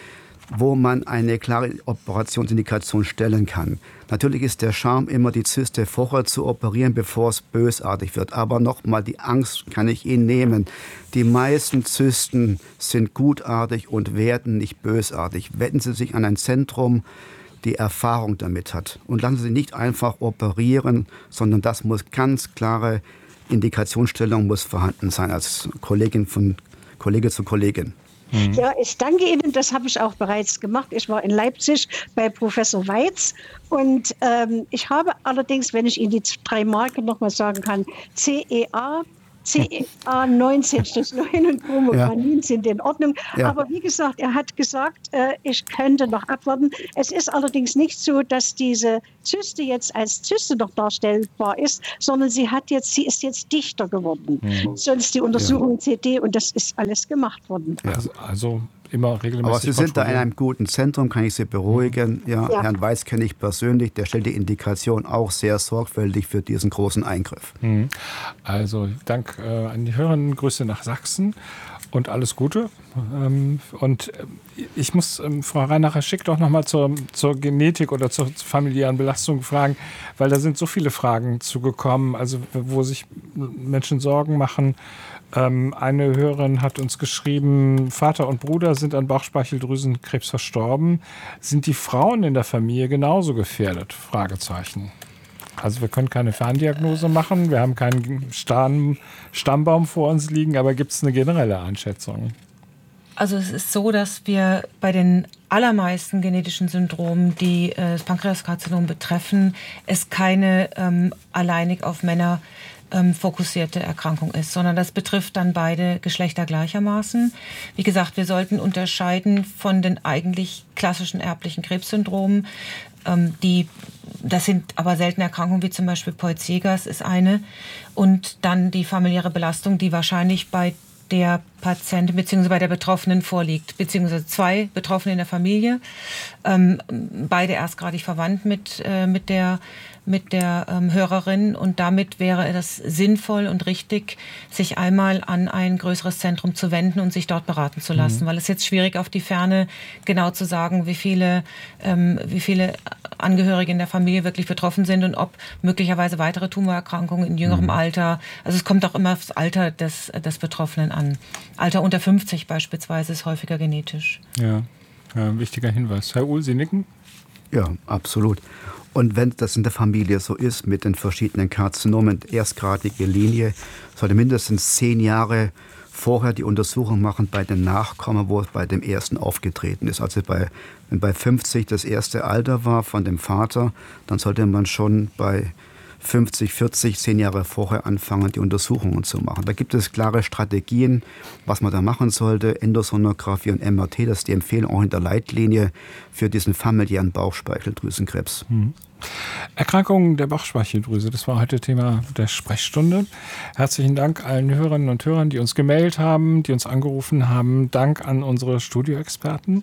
wo man eine klare Operationsindikation stellen kann. Natürlich ist der Charme immer, die Zyste vorher zu operieren, bevor es bösartig wird. Aber nochmal, die Angst kann ich Ihnen nehmen. Die meisten Zysten sind gutartig und werden nicht bösartig. Wenden Sie sich an ein Zentrum, die Erfahrung damit hat. Und lassen Sie sich nicht einfach operieren, sondern das muss ganz klare Indikationsstellung muss vorhanden sein als Kollegin von Kollege zu Kollegin. Mhm. Ja, ich danke Ihnen. Das habe ich auch bereits gemacht. Ich war in Leipzig bei Professor Weiz und ähm, ich habe allerdings, wenn ich Ihnen die drei Marken noch mal sagen kann, C E A, C E A neunzehn neun und Chromogranin ja. sind in Ordnung. Ja. Aber wie gesagt, er hat gesagt, äh, ich könnte noch abwarten. Es ist allerdings nicht so, dass diese Zyste jetzt als Zyste noch darstellbar ist, sondern sie hat jetzt, sie ist jetzt dichter geworden. Mhm. Sonst die Untersuchung ja. C T und das ist alles gemacht worden. Ja. Also, also immer regelmäßig. Aber Sie sind da in einem guten Zentrum, kann ich Sie beruhigen. Ja, ja. Herrn Weiz kenne ich persönlich, der stellt die Indikation auch sehr sorgfältig für diesen großen Eingriff. Mhm. Also Dank äh, an die Hörerinnen, Grüße nach Sachsen und alles Gute. Ähm, und ich muss ähm, Frau Reinacher-Schick doch noch mal zur, zur Genetik oder zur familiären Belastung fragen, weil da sind so viele Fragen zugekommen, also wo sich Menschen Sorgen machen. Ähm, eine Hörerin hat uns geschrieben, Vater und Bruder sind an Bauchspeicheldrüsenkrebs verstorben. Sind die Frauen in der Familie genauso gefährdet? Fragezeichen. Also wir können keine Ferndiagnose machen, wir haben keinen Stamm, Stammbaum vor uns liegen, aber gibt es eine generelle Einschätzung? Also es ist so, dass wir bei den allermeisten genetischen Syndromen, die äh, das Pankreaskarzinom betreffen, es keine ähm, alleinig auf Männer ähm, fokussierte Erkrankung ist, sondern das betrifft dann beide Geschlechter gleichermaßen. Wie gesagt, wir sollten unterscheiden von den eigentlich klassischen erblichen Krebssyndromen, ähm, die das sind aber seltene Erkrankungen, wie zum Beispiel Peutz-Jeghers ist eine. Und dann die familiäre Belastung, die wahrscheinlich bei der Patientin bzw. bei der Betroffenen vorliegt, beziehungsweise zwei Betroffene in der Familie, ähm, beide erstgradig verwandt mit, äh, mit der, mit der ähm, Hörerin. Und damit wäre es sinnvoll und richtig, sich einmal an ein größeres Zentrum zu wenden und sich dort beraten zu lassen. Mhm. Weil es ist jetzt schwierig auf die Ferne genau zu sagen, wie viele, ähm, wie viele Angehörige in der Familie wirklich betroffen sind und ob möglicherweise weitere Tumorerkrankungen in jüngerem mhm. Alter, also es kommt auch immer aufs Alter des, des Betroffenen an. Alter unter fünfzig beispielsweise ist häufiger genetisch. Ja, ja, wichtiger Hinweis. Herr Uhl, Sie nicken? Ja, absolut. Und wenn das in der Familie so ist, mit den verschiedenen Karzinomen, erstgradige Linie, sollte mindestens zehn Jahre vorher die Untersuchung machen bei den Nachkommen, wo es bei dem ersten aufgetreten ist. Also bei, wenn bei fünfzig das erste Alter war von dem Vater, dann sollte man schon bei fünfzig, vierzig, zehn Jahre vorher anfangen, die Untersuchungen zu machen. Da gibt es klare Strategien, was man da machen sollte. Endosonographie und M R T, das ist die Empfehlung auch in der Leitlinie für diesen familiären Bauchspeicheldrüsenkrebs. Mhm. Erkrankungen der Bauchspeicheldrüse, das war heute Thema der Sprechstunde. Herzlichen Dank allen Hörerinnen und Hörern, die uns gemeldet haben, die uns angerufen haben. Dank an unsere Studioexperten.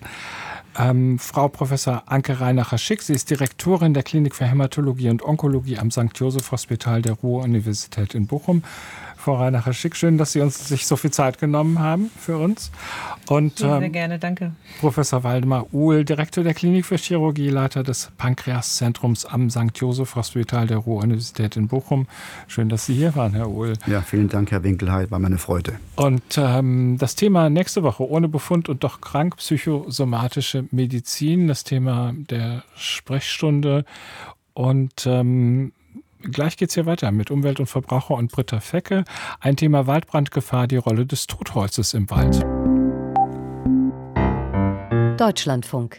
Ähm, Frau Professor Anke Reinacher-Schick, sie ist Direktorin der Klinik für Hämatologie und Onkologie am Sankt Joseph Hospital der Ruhr-Universität in Bochum. Frau Reinacher-Schick, schön, dass Sie uns sich so viel Zeit genommen haben für uns. Und, ja, sehr ähm, gerne, danke. Professor Waldemar Uhl, Direktor der Klinik für Chirurgie, Leiter des Pankreaszentrums am Sankt Joseph Hospital der Ruhr-Universität in Bochum. Schön, dass Sie hier waren, Herr Uhl. Ja, vielen Dank, Herr Winkelheit, war meine Freude. Und ähm, das Thema nächste Woche, ohne Befund und doch krank, psychosomatische Medizin, das Thema der Sprechstunde. Und ähm, gleich geht es hier weiter mit Umwelt und Verbraucher und Britta Fecke. Ein Thema Waldbrandgefahr, die Rolle des Totholzes im Wald. Deutschlandfunk.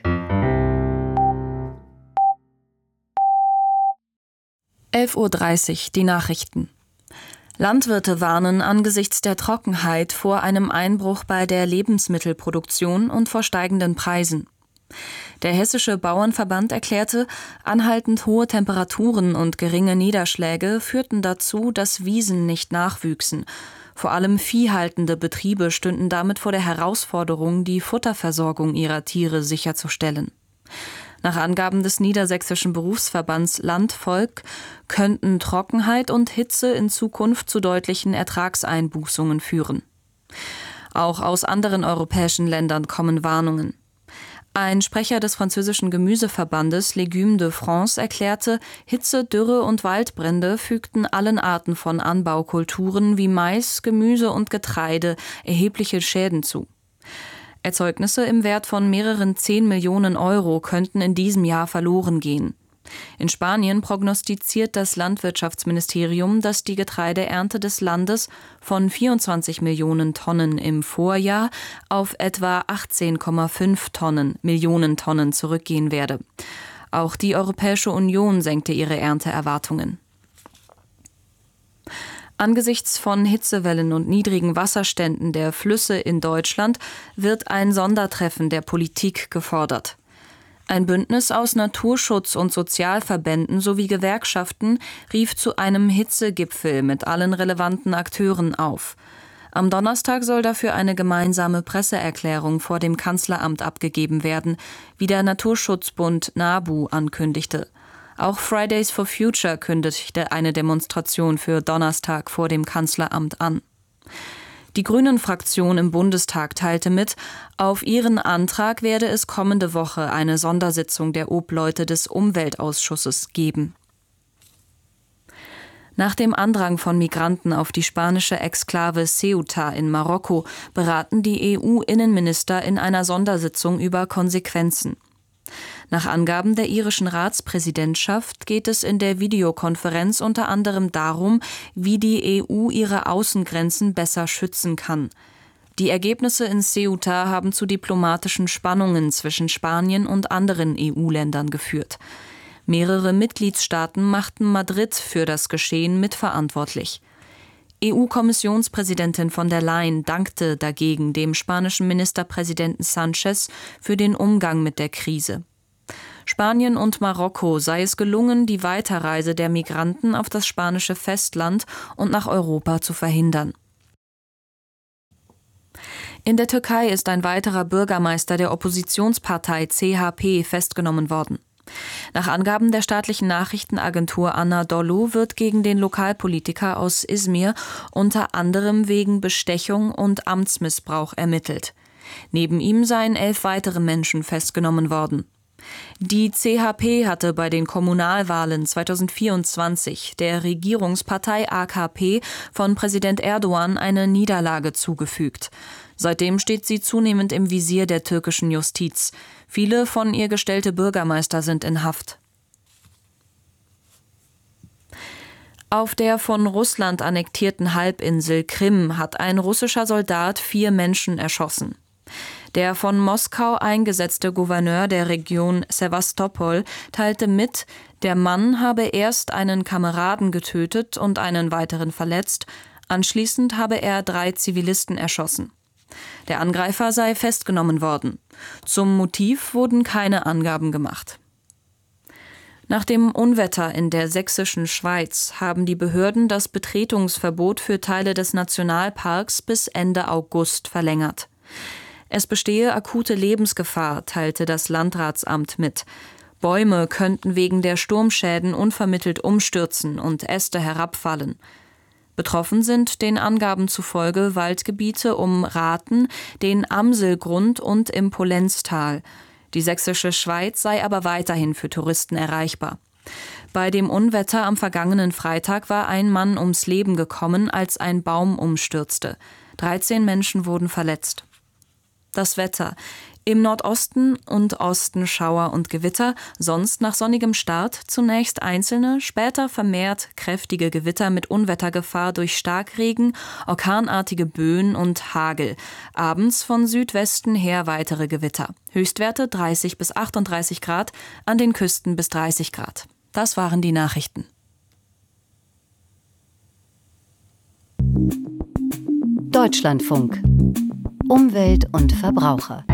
elf Uhr dreißig, die Nachrichten. Landwirte warnen angesichts der Trockenheit vor einem Einbruch bei der Lebensmittelproduktion und vor steigenden Preisen. Der Hessische Bauernverband erklärte, anhaltend hohe Temperaturen und geringe Niederschläge führten dazu, dass Wiesen nicht nachwüchsen. Vor allem viehhaltende Betriebe stünden damit vor der Herausforderung, die Futterversorgung ihrer Tiere sicherzustellen. Nach Angaben des Niedersächsischen Berufsverbands Landvolk könnten Trockenheit und Hitze in Zukunft zu deutlichen Ertragseinbußungen führen. Auch aus anderen europäischen Ländern kommen Warnungen. Ein Sprecher des französischen Gemüseverbandes Légumes de France erklärte, Hitze, Dürre und Waldbrände fügten allen Arten von Anbaukulturen wie Mais, Gemüse und Getreide erhebliche Schäden zu. Erzeugnisse im Wert von mehreren zehn Millionen Euro könnten in diesem Jahr verloren gehen. In Spanien prognostiziert das Landwirtschaftsministerium, dass die Getreideernte des Landes von vierundzwanzig Millionen Tonnen im Vorjahr auf etwa achtzehn Komma fünf Tonnen, Millionen Tonnen zurückgehen werde. Auch die Europäische Union senkte ihre Ernteerwartungen. Angesichts von Hitzewellen und niedrigen Wasserständen der Flüsse in Deutschland wird ein Sondertreffen der Politik gefordert. Ein Bündnis aus Naturschutz- und Sozialverbänden sowie Gewerkschaften rief zu einem Hitzegipfel mit allen relevanten Akteuren auf. Am Donnerstag soll dafür eine gemeinsame Presseerklärung vor dem Kanzleramt abgegeben werden, wie der Naturschutzbund NABU ankündigte. Auch Fridays for Future kündigte eine Demonstration für Donnerstag vor dem Kanzleramt an. Die Grünen-Fraktion im Bundestag teilte mit, auf ihren Antrag werde es kommende Woche eine Sondersitzung der Obleute des Umweltausschusses geben. Nach dem Andrang von Migranten auf die spanische Exklave Ceuta in Marokko beraten die E U-Innenminister in einer Sondersitzung über Konsequenzen. Nach Angaben der irischen Ratspräsidentschaft geht es in der Videokonferenz unter anderem darum, wie die E U ihre Außengrenzen besser schützen kann. Die Ergebnisse in Ceuta haben zu diplomatischen Spannungen zwischen Spanien und anderen E U-Ländern geführt. Mehrere Mitgliedstaaten machten Madrid für das Geschehen mitverantwortlich. E U-Kommissionspräsidentin von der Leyen dankte dagegen dem spanischen Ministerpräsidenten Sánchez für den Umgang mit der Krise. Spanien und Marokko sei es gelungen, die Weiterreise der Migranten auf das spanische Festland und nach Europa zu verhindern. In der Türkei ist ein weiterer Bürgermeister der Oppositionspartei C H P festgenommen worden. Nach Angaben der staatlichen Nachrichtenagentur Anadolu wird gegen den Lokalpolitiker aus Izmir unter anderem wegen Bestechung und Amtsmissbrauch ermittelt. Neben ihm seien elf weitere Menschen festgenommen worden. Die C H P hatte bei den Kommunalwahlen zweitausendvierundzwanzig der Regierungspartei A K P von Präsident Erdogan eine Niederlage zugefügt. Seitdem steht sie zunehmend im Visier der türkischen Justiz. Viele von ihr gestellte Bürgermeister sind in Haft. Auf der von Russland annektierten Halbinsel Krim hat ein russischer Soldat vier Menschen erschossen. Der von Moskau eingesetzte Gouverneur der Region Sewastopol teilte mit, der Mann habe erst einen Kameraden getötet und einen weiteren verletzt, anschließend habe er drei Zivilisten erschossen. Der Angreifer sei festgenommen worden. Zum Motiv wurden keine Angaben gemacht. Nach dem Unwetter in der sächsischen Schweiz haben die Behörden das Betretungsverbot für Teile des Nationalparks bis Ende August verlängert. Es bestehe akute Lebensgefahr, teilte das Landratsamt mit. Bäume könnten wegen der Sturmschäden unvermittelt umstürzen und Äste herabfallen. Betroffen sind den Angaben zufolge Waldgebiete um Rathen, den Amselgrund und im Pollenztal. Die sächsische Schweiz sei aber weiterhin für Touristen erreichbar. Bei dem Unwetter am vergangenen Freitag war ein Mann ums Leben gekommen, als ein Baum umstürzte. dreizehn Menschen wurden verletzt. Das Wetter. Im Nordosten und Osten Schauer und Gewitter, sonst nach sonnigem Start zunächst einzelne, später vermehrt kräftige Gewitter mit Unwettergefahr durch Starkregen, orkanartige Böen und Hagel. Abends von Südwesten her weitere Gewitter. Höchstwerte dreißig bis achtunddreißig Grad, an den Küsten bis dreißig Grad. Das waren die Nachrichten. Deutschlandfunk. Umwelt und Verbraucher.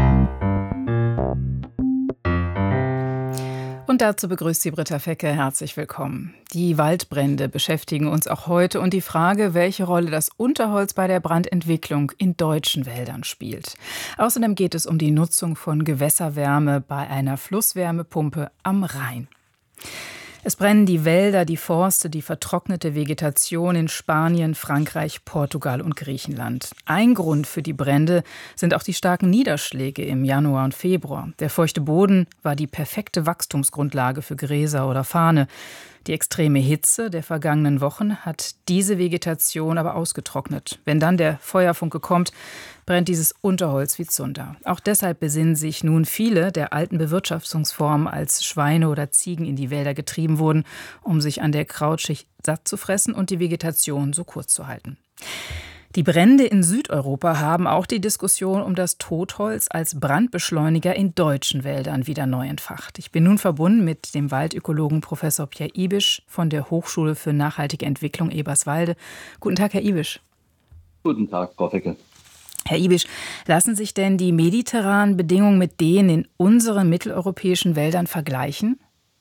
Und dazu begrüßt Sie Britta Fecke. Herzlich willkommen. Die Waldbrände beschäftigen uns auch heute und die Frage, welche Rolle das Unterholz bei der Brandentwicklung in deutschen Wäldern spielt. Außerdem geht es um die Nutzung von Gewässerwärme bei einer Flusswärmepumpe am Rhein. Es brennen die Wälder, die Forste, die vertrocknete Vegetation in Spanien, Frankreich, Portugal und Griechenland. Ein Grund für die Brände sind auch die starken Niederschläge im Januar und Februar. Der feuchte Boden war die perfekte Wachstumsgrundlage für Gräser oder Farne. Die extreme Hitze der vergangenen Wochen hat diese Vegetation aber ausgetrocknet. Wenn dann der Feuerfunke kommt, brennt dieses Unterholz wie Zunder. Auch deshalb besinnen sich nun viele der alten Bewirtschaftungsformen, als Schweine oder Ziegen in die Wälder getrieben wurden, um sich an der Krautschicht satt zu fressen und die Vegetation so kurz zu halten. Die Brände in Südeuropa haben auch die Diskussion um das Totholz als Brandbeschleuniger in deutschen Wäldern wieder neu entfacht. Ich bin nun verbunden mit dem Waldökologen Professor Pierre Ibisch von der Hochschule für nachhaltige Entwicklung Eberswalde. Guten Tag, Herr Ibisch. Guten Tag, Frau Fecke. Herr Ibisch, lassen sich denn die mediterranen Bedingungen mit denen in unseren mitteleuropäischen Wäldern vergleichen?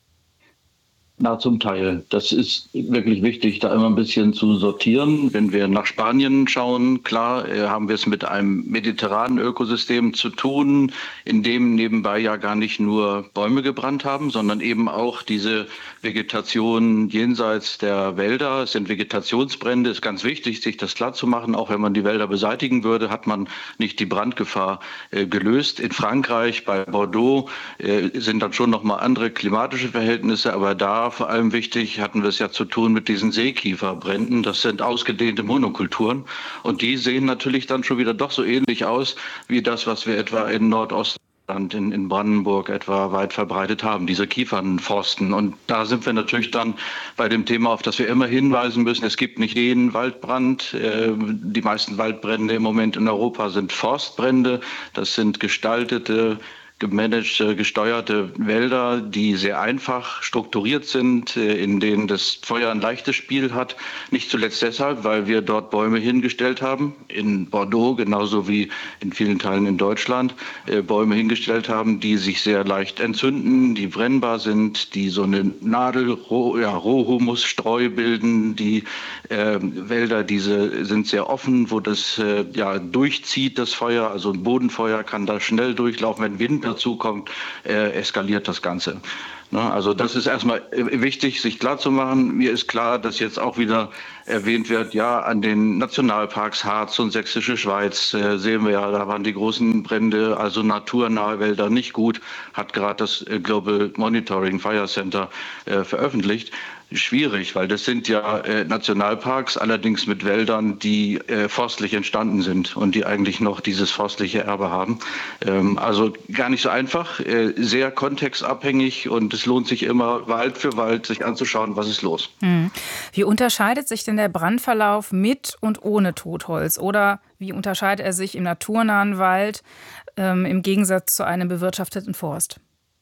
Na, zum Teil. Das ist wirklich wichtig, da immer ein bisschen zu sortieren. Wenn wir nach Spanien schauen, klar, äh, haben wir es mit einem mediterranen Ökosystem zu tun, in dem nebenbei ja gar nicht nur Bäume gebrannt haben, sondern eben auch diese Vegetation jenseits der Wälder. Es sind Vegetationsbrände. Es ist ganz wichtig, sich das klar zu machen. Auch wenn man die Wälder beseitigen würde, hat man nicht die Brandgefahr äh, gelöst. In Frankreich, bei Bordeaux, äh, sind dann schon nochmal andere klimatische Verhältnisse, aber da vor allem wichtig, hatten wir es ja zu tun mit diesen Seekieferbränden. Das sind ausgedehnte Monokulturen und die sehen natürlich dann schon wieder doch so ähnlich aus wie das, was wir etwa in Nordostdeutschland, in, in Brandenburg etwa weit verbreitet haben, diese Kiefernforsten. Und da sind wir natürlich dann bei dem Thema, auf das wir immer hinweisen müssen. Es gibt nicht jeden Waldbrand. Die meisten Waldbrände im Moment in Europa sind Forstbrände. Das sind gestaltete, gemanagte, gesteuerte Wälder, die sehr einfach strukturiert sind, in denen das Feuer ein leichtes Spiel hat. Nicht zuletzt deshalb, weil wir dort Bäume hingestellt haben, in Bordeaux genauso wie in vielen Teilen in Deutschland, äh, Bäume hingestellt haben, die sich sehr leicht entzünden, die brennbar sind, die so eine Nadel, Roh, ja, Rohhumusstreu bilden. Die äh, Wälder, diese sind sehr offen, wo das äh, ja durchzieht, das Feuer. Also ein Bodenfeuer kann da schnell durchlaufen, wenn Wind dazu kommt, äh, eskaliert das Ganze. Na, also das ist erstmal wichtig, sich klar zu machen. Mir ist klar, dass jetzt auch wieder erwähnt wird, ja, an den Nationalparks Harz und Sächsische Schweiz äh, sehen wir ja, da waren die großen Brände, also naturnahe Wälder nicht gut, hat gerade das äh, Global Monitoring Fire Center äh, veröffentlicht. Schwierig, weil das sind ja äh, Nationalparks, allerdings mit Wäldern, die äh, forstlich entstanden sind und die eigentlich noch dieses forstliche Erbe haben. Ähm, also gar nicht so einfach, äh, sehr kontextabhängig und es lohnt sich immer, Wald für Wald sich anzuschauen, was ist los. Hm. Wie unterscheidet sich denn der Brandverlauf mit und ohne Totholz? Oder wie unterscheidet er sich im naturnahen Wald ähm, im Gegensatz zu einem bewirtschafteten Forst?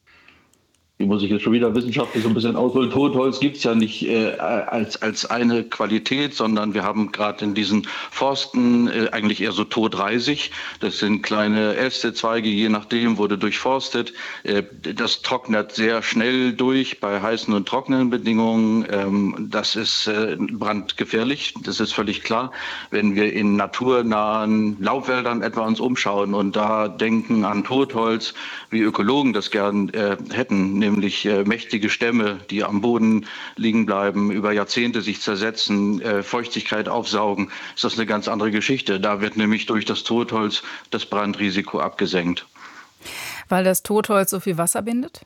Die muss ich jetzt schon wieder wissenschaftlich so ein bisschen ausholen. Totholz gibt es ja nicht äh, als, als eine Qualität, sondern wir haben gerade in diesen Forsten äh, eigentlich eher so totreisig. Das sind kleine Äste, Zweige, je nachdem, wurde durchforstet. Äh, das trocknet sehr schnell durch bei heißen und trockenen Bedingungen. Ähm, das ist äh, brandgefährlich, das ist völlig klar. Wenn wir in naturnahen Laubwäldern etwa uns umschauen und da denken an Totholz, wie Ökologen das gern äh, hätten, nämlich äh, mächtige Stämme, die am Boden liegen bleiben, über Jahrzehnte sich zersetzen, äh, Feuchtigkeit aufsaugen, ist das eine ganz andere Geschichte. Da wird nämlich durch das Totholz das Brandrisiko abgesenkt. Weil das Totholz so viel Wasser bindet?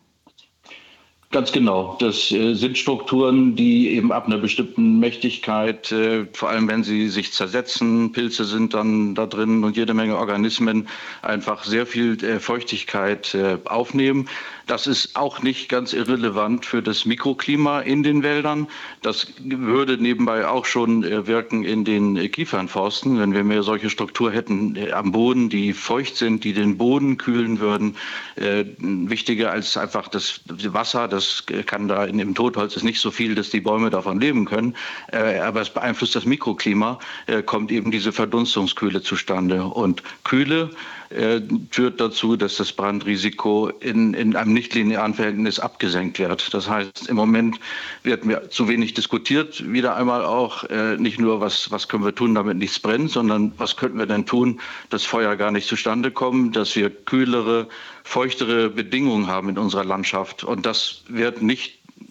Ganz genau. Das äh, sind Strukturen, die eben ab einer bestimmten Mächtigkeit, äh, vor allem wenn sie sich zersetzen, Pilze sind dann da drin und jede Menge Organismen, einfach sehr viel äh, Feuchtigkeit äh, aufnehmen. Das ist auch nicht ganz irrelevant für das Mikroklima in den Wäldern. Das würde nebenbei auch schon äh, wirken in den äh, Kiefernforsten, wenn wir mehr solche Struktur hätten äh, am Boden, die feucht sind, die den Boden kühlen würden. Äh, wichtiger als einfach das Wasser, das Das kann da in dem Totholz ist nicht so viel, dass die Bäume davon leben können, äh, aber es beeinflusst das Mikroklima, äh, kommt eben diese Verdunstungskühle zustande. Und Kühle äh, führt dazu, dass das Brandrisiko in, in einem nichtlinearen Verhältnis abgesenkt wird. Das heißt, im Moment wird mir zu wenig diskutiert, wieder einmal auch äh, nicht nur, was, was können wir tun, damit nichts brennt, sondern was könnten wir denn tun, dass Feuer gar nicht zustande kommen, dass wir kühlere, feuchtere Bedingungen haben in unserer Landschaft. Und das wird nicht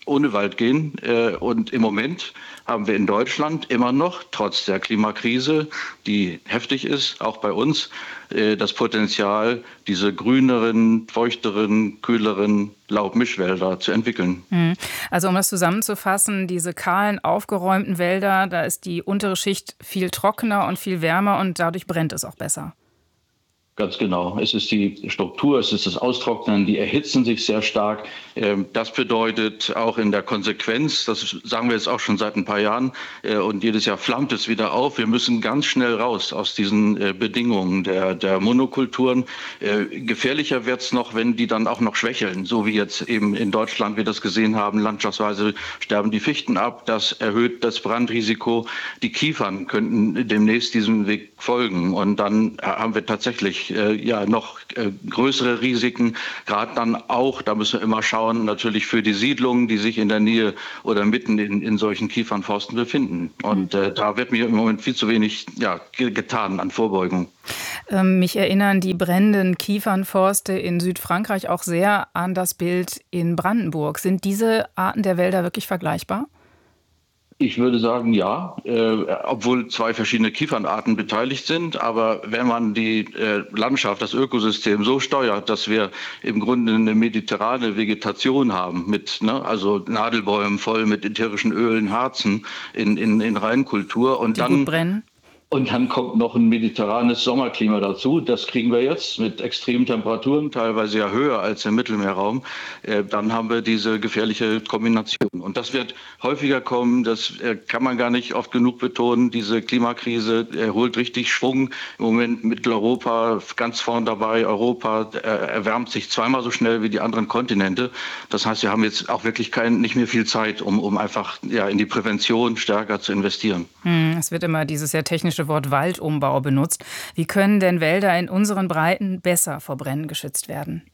ohne Wald gehen. Und im Moment haben wir in Deutschland immer noch, trotz der Klimakrise, die heftig ist, auch bei uns, das Potenzial, diese grüneren, feuchteren, kühleren Laubmischwälder zu entwickeln. Also um das zusammenzufassen, diese kahlen, aufgeräumten Wälder, da ist die untere Schicht viel trockener und viel wärmer und dadurch brennt es auch besser. Ganz genau. Es ist die Struktur, es ist das Austrocknen, die erhitzen sich sehr stark. Das bedeutet auch in der Konsequenz, das sagen wir jetzt auch schon seit ein paar Jahren, und jedes Jahr flammt es wieder auf, wir müssen ganz schnell raus aus diesen Bedingungen der, der Monokulturen. Gefährlicher wird es noch, wenn die dann auch noch schwächeln, so wie jetzt eben in Deutschland wir das gesehen haben. Landschaftsweise sterben die Fichten ab, das erhöht das Brandrisiko. Die Kiefern könnten demnächst diesem Weg folgen und dann haben wir tatsächlich ja noch äh, größere Risiken, gerade dann auch, da müssen wir immer schauen, natürlich für die Siedlungen, die sich in der Nähe oder mitten in, in solchen Kiefernforsten befinden. Und äh, da wird mir im Moment viel zu wenig ja, getan an Vorbeugung. Ähm, mich erinnern die brennenden Kiefernforste in Südfrankreich auch sehr an das Bild in Brandenburg. Sind diese Arten der Wälder wirklich vergleichbar? Ich würde sagen, ja, äh, obwohl zwei verschiedene Kiefernarten beteiligt sind. Aber wenn man die äh, Landschaft, das Ökosystem so steuert, dass wir im Grunde eine mediterrane Vegetation haben, mit ne, also Nadelbäumen voll mit ätherischen Ölen, Harzen in, in, in Reinkultur. Und die dann gut brennen. Und dann kommt noch ein mediterranes Sommerklima dazu. Das kriegen wir jetzt mit extremen Temperaturen, teilweise ja höher als im Mittelmeerraum. Äh, dann haben wir diese gefährliche Kombination. Und das wird häufiger kommen. Das äh, kann man gar nicht oft genug betonen. Diese Klimakrise äh, holt richtig Schwung. Im Moment Mitteleuropa ganz vorn dabei. Europa äh, erwärmt sich zweimal so schnell wie die anderen Kontinente. Das heißt, wir haben jetzt auch wirklich kein, nicht mehr viel Zeit, um, um einfach ja, in die Prävention stärker zu investieren. Hm, es wird immer dieses sehr technische Wort Waldumbau benutzt. Wie können denn Wälder in unseren Breiten besser vor Brennen geschützt werden?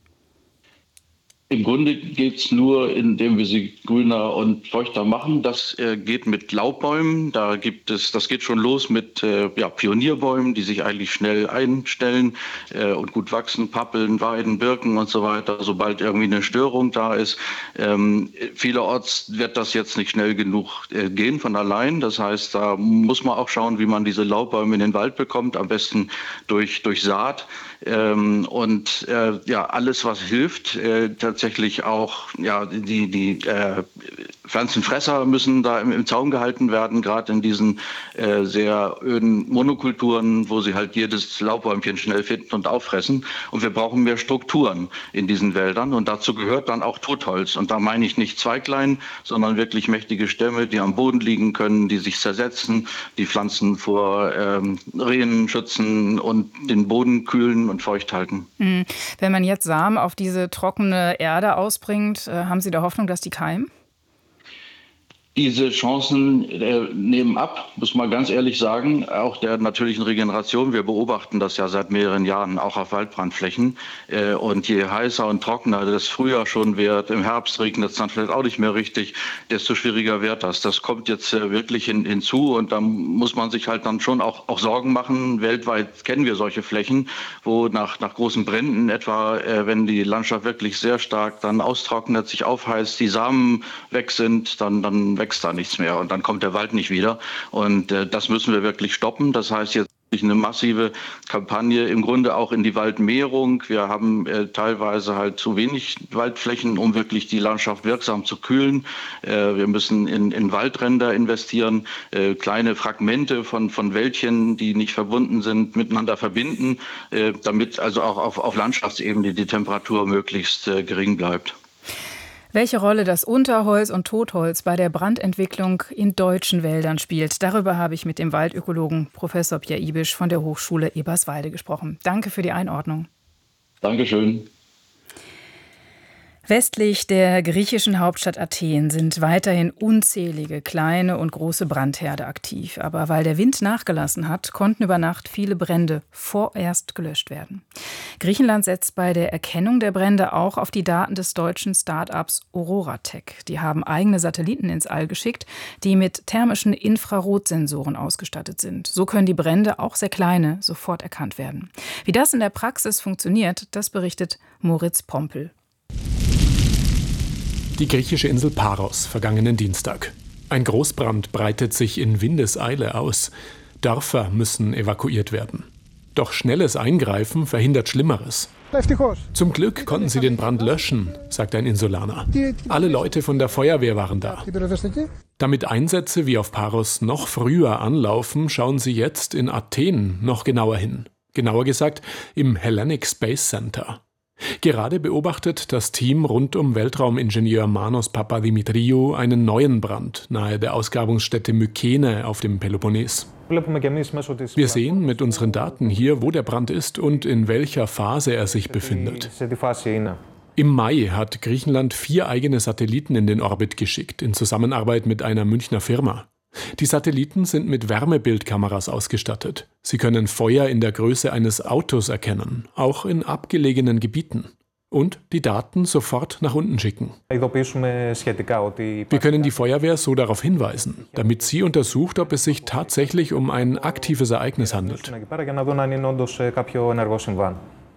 Im Grunde geht es nur, indem wir sie grüner und feuchter machen. Das äh, geht mit Laubbäumen. Da gibt es, das geht schon los mit äh, ja, Pionierbäumen, die sich eigentlich schnell einstellen äh, und gut wachsen. Pappeln, Weiden, Birken und so weiter, sobald irgendwie eine Störung da ist. Ähm, vielerorts wird das jetzt nicht schnell genug äh, gehen von allein. Das heißt, da muss man auch schauen, wie man diese Laubbäume in den Wald bekommt. Am besten durch, durch Saat. Ähm, und äh, ja, alles, was hilft, äh, tatsächlich auch, ja, die, die äh, Pflanzenfresser müssen da im, im Zaum gehalten werden, gerade in diesen äh, sehr öden Monokulturen, wo sie halt jedes Laubbäumchen schnell finden und auffressen. Und wir brauchen mehr Strukturen in diesen Wäldern und dazu gehört dann auch Totholz. Und da meine ich nicht Zweiglein, sondern wirklich mächtige Stämme, die am Boden liegen können, die sich zersetzen, die Pflanzen vor ähm, Rehen schützen und den Boden kühlen und feucht halten. Wenn man jetzt Samen auf diese trockene Erde ausbringt, haben Sie da Hoffnung, dass die keimen? Diese Chancen äh, nehmen ab, muss man ganz ehrlich sagen, auch der natürlichen Regeneration. Wir beobachten das ja seit mehreren Jahren, auch auf Waldbrandflächen. Äh, und je heißer und trockener das Frühjahr schon wird, im Herbst regnet es dann vielleicht auch nicht mehr richtig, desto schwieriger wird das. Das kommt jetzt äh, wirklich hin, hinzu und da muss man sich halt dann schon auch, auch Sorgen machen. Weltweit kennen wir solche Flächen, wo nach, nach großen Bränden etwa, äh, wenn die Landschaft wirklich sehr stark dann austrocknet, sich aufheizt, die Samen weg sind, dann, dann wächst da nichts mehr und dann kommt der Wald nicht wieder. Und äh, das müssen wir wirklich stoppen. Das heißt jetzt eine massive Kampagne, im Grunde auch in die Waldmehrung. Wir haben äh, teilweise halt zu wenig Waldflächen, um wirklich die Landschaft wirksam zu kühlen. Äh, wir müssen in, in Waldränder investieren, äh, kleine Fragmente von, von Wäldchen, die nicht verbunden sind, miteinander verbinden, äh, damit also auch auf, auf Landschaftsebene die Temperatur möglichst äh, gering bleibt. Welche Rolle das Unterholz und Totholz bei der Brandentwicklung in deutschen Wäldern spielt, darüber habe ich mit dem Waldökologen Professor Pierre Ibisch von der Hochschule Eberswalde gesprochen. Danke für die Einordnung. Dankeschön. Westlich der griechischen Hauptstadt Athen sind weiterhin unzählige kleine und große Brandherde aktiv. Aber weil der Wind nachgelassen hat, konnten über Nacht viele Brände vorerst gelöscht werden. Griechenland setzt bei der Erkennung der Brände auch auf die Daten des deutschen Start-ups Auroratech. Die haben eigene Satelliten ins All geschickt, die mit thermischen Infrarotsensoren ausgestattet sind. So können die Brände, auch sehr kleine, sofort erkannt werden. Wie das in der Praxis funktioniert, das berichtet Moritz Pompel. Die griechische Insel Paros, vergangenen Dienstag. Ein Großbrand breitet sich in Windeseile aus. Dörfer müssen evakuiert werden. Doch schnelles Eingreifen verhindert Schlimmeres. Zum Glück konnten sie den Brand löschen, sagt ein Insulaner. Alle Leute von der Feuerwehr waren da. Damit Einsätze wie auf Paros noch früher anlaufen, schauen sie jetzt in Athen noch genauer hin. Genauer gesagt im Hellenic Space Center. Gerade beobachtet das Team rund um Weltraumingenieur Manos Papadimitriou einen neuen Brand nahe der Ausgrabungsstätte Mykene auf dem Peloponnes. Wir sehen mit unseren Daten hier, wo der Brand ist und in welcher Phase er sich befindet. Im Mai hat Griechenland vier eigene Satelliten in den Orbit geschickt, in Zusammenarbeit mit einer Münchner Firma. Die Satelliten sind mit Wärmebildkameras ausgestattet. Sie können Feuer in der Größe eines Autos erkennen, auch in abgelegenen Gebieten. Und die Daten sofort nach unten schicken. Wir können die Feuerwehr so darauf hinweisen, damit sie untersucht, ob es sich tatsächlich um ein aktives Ereignis handelt.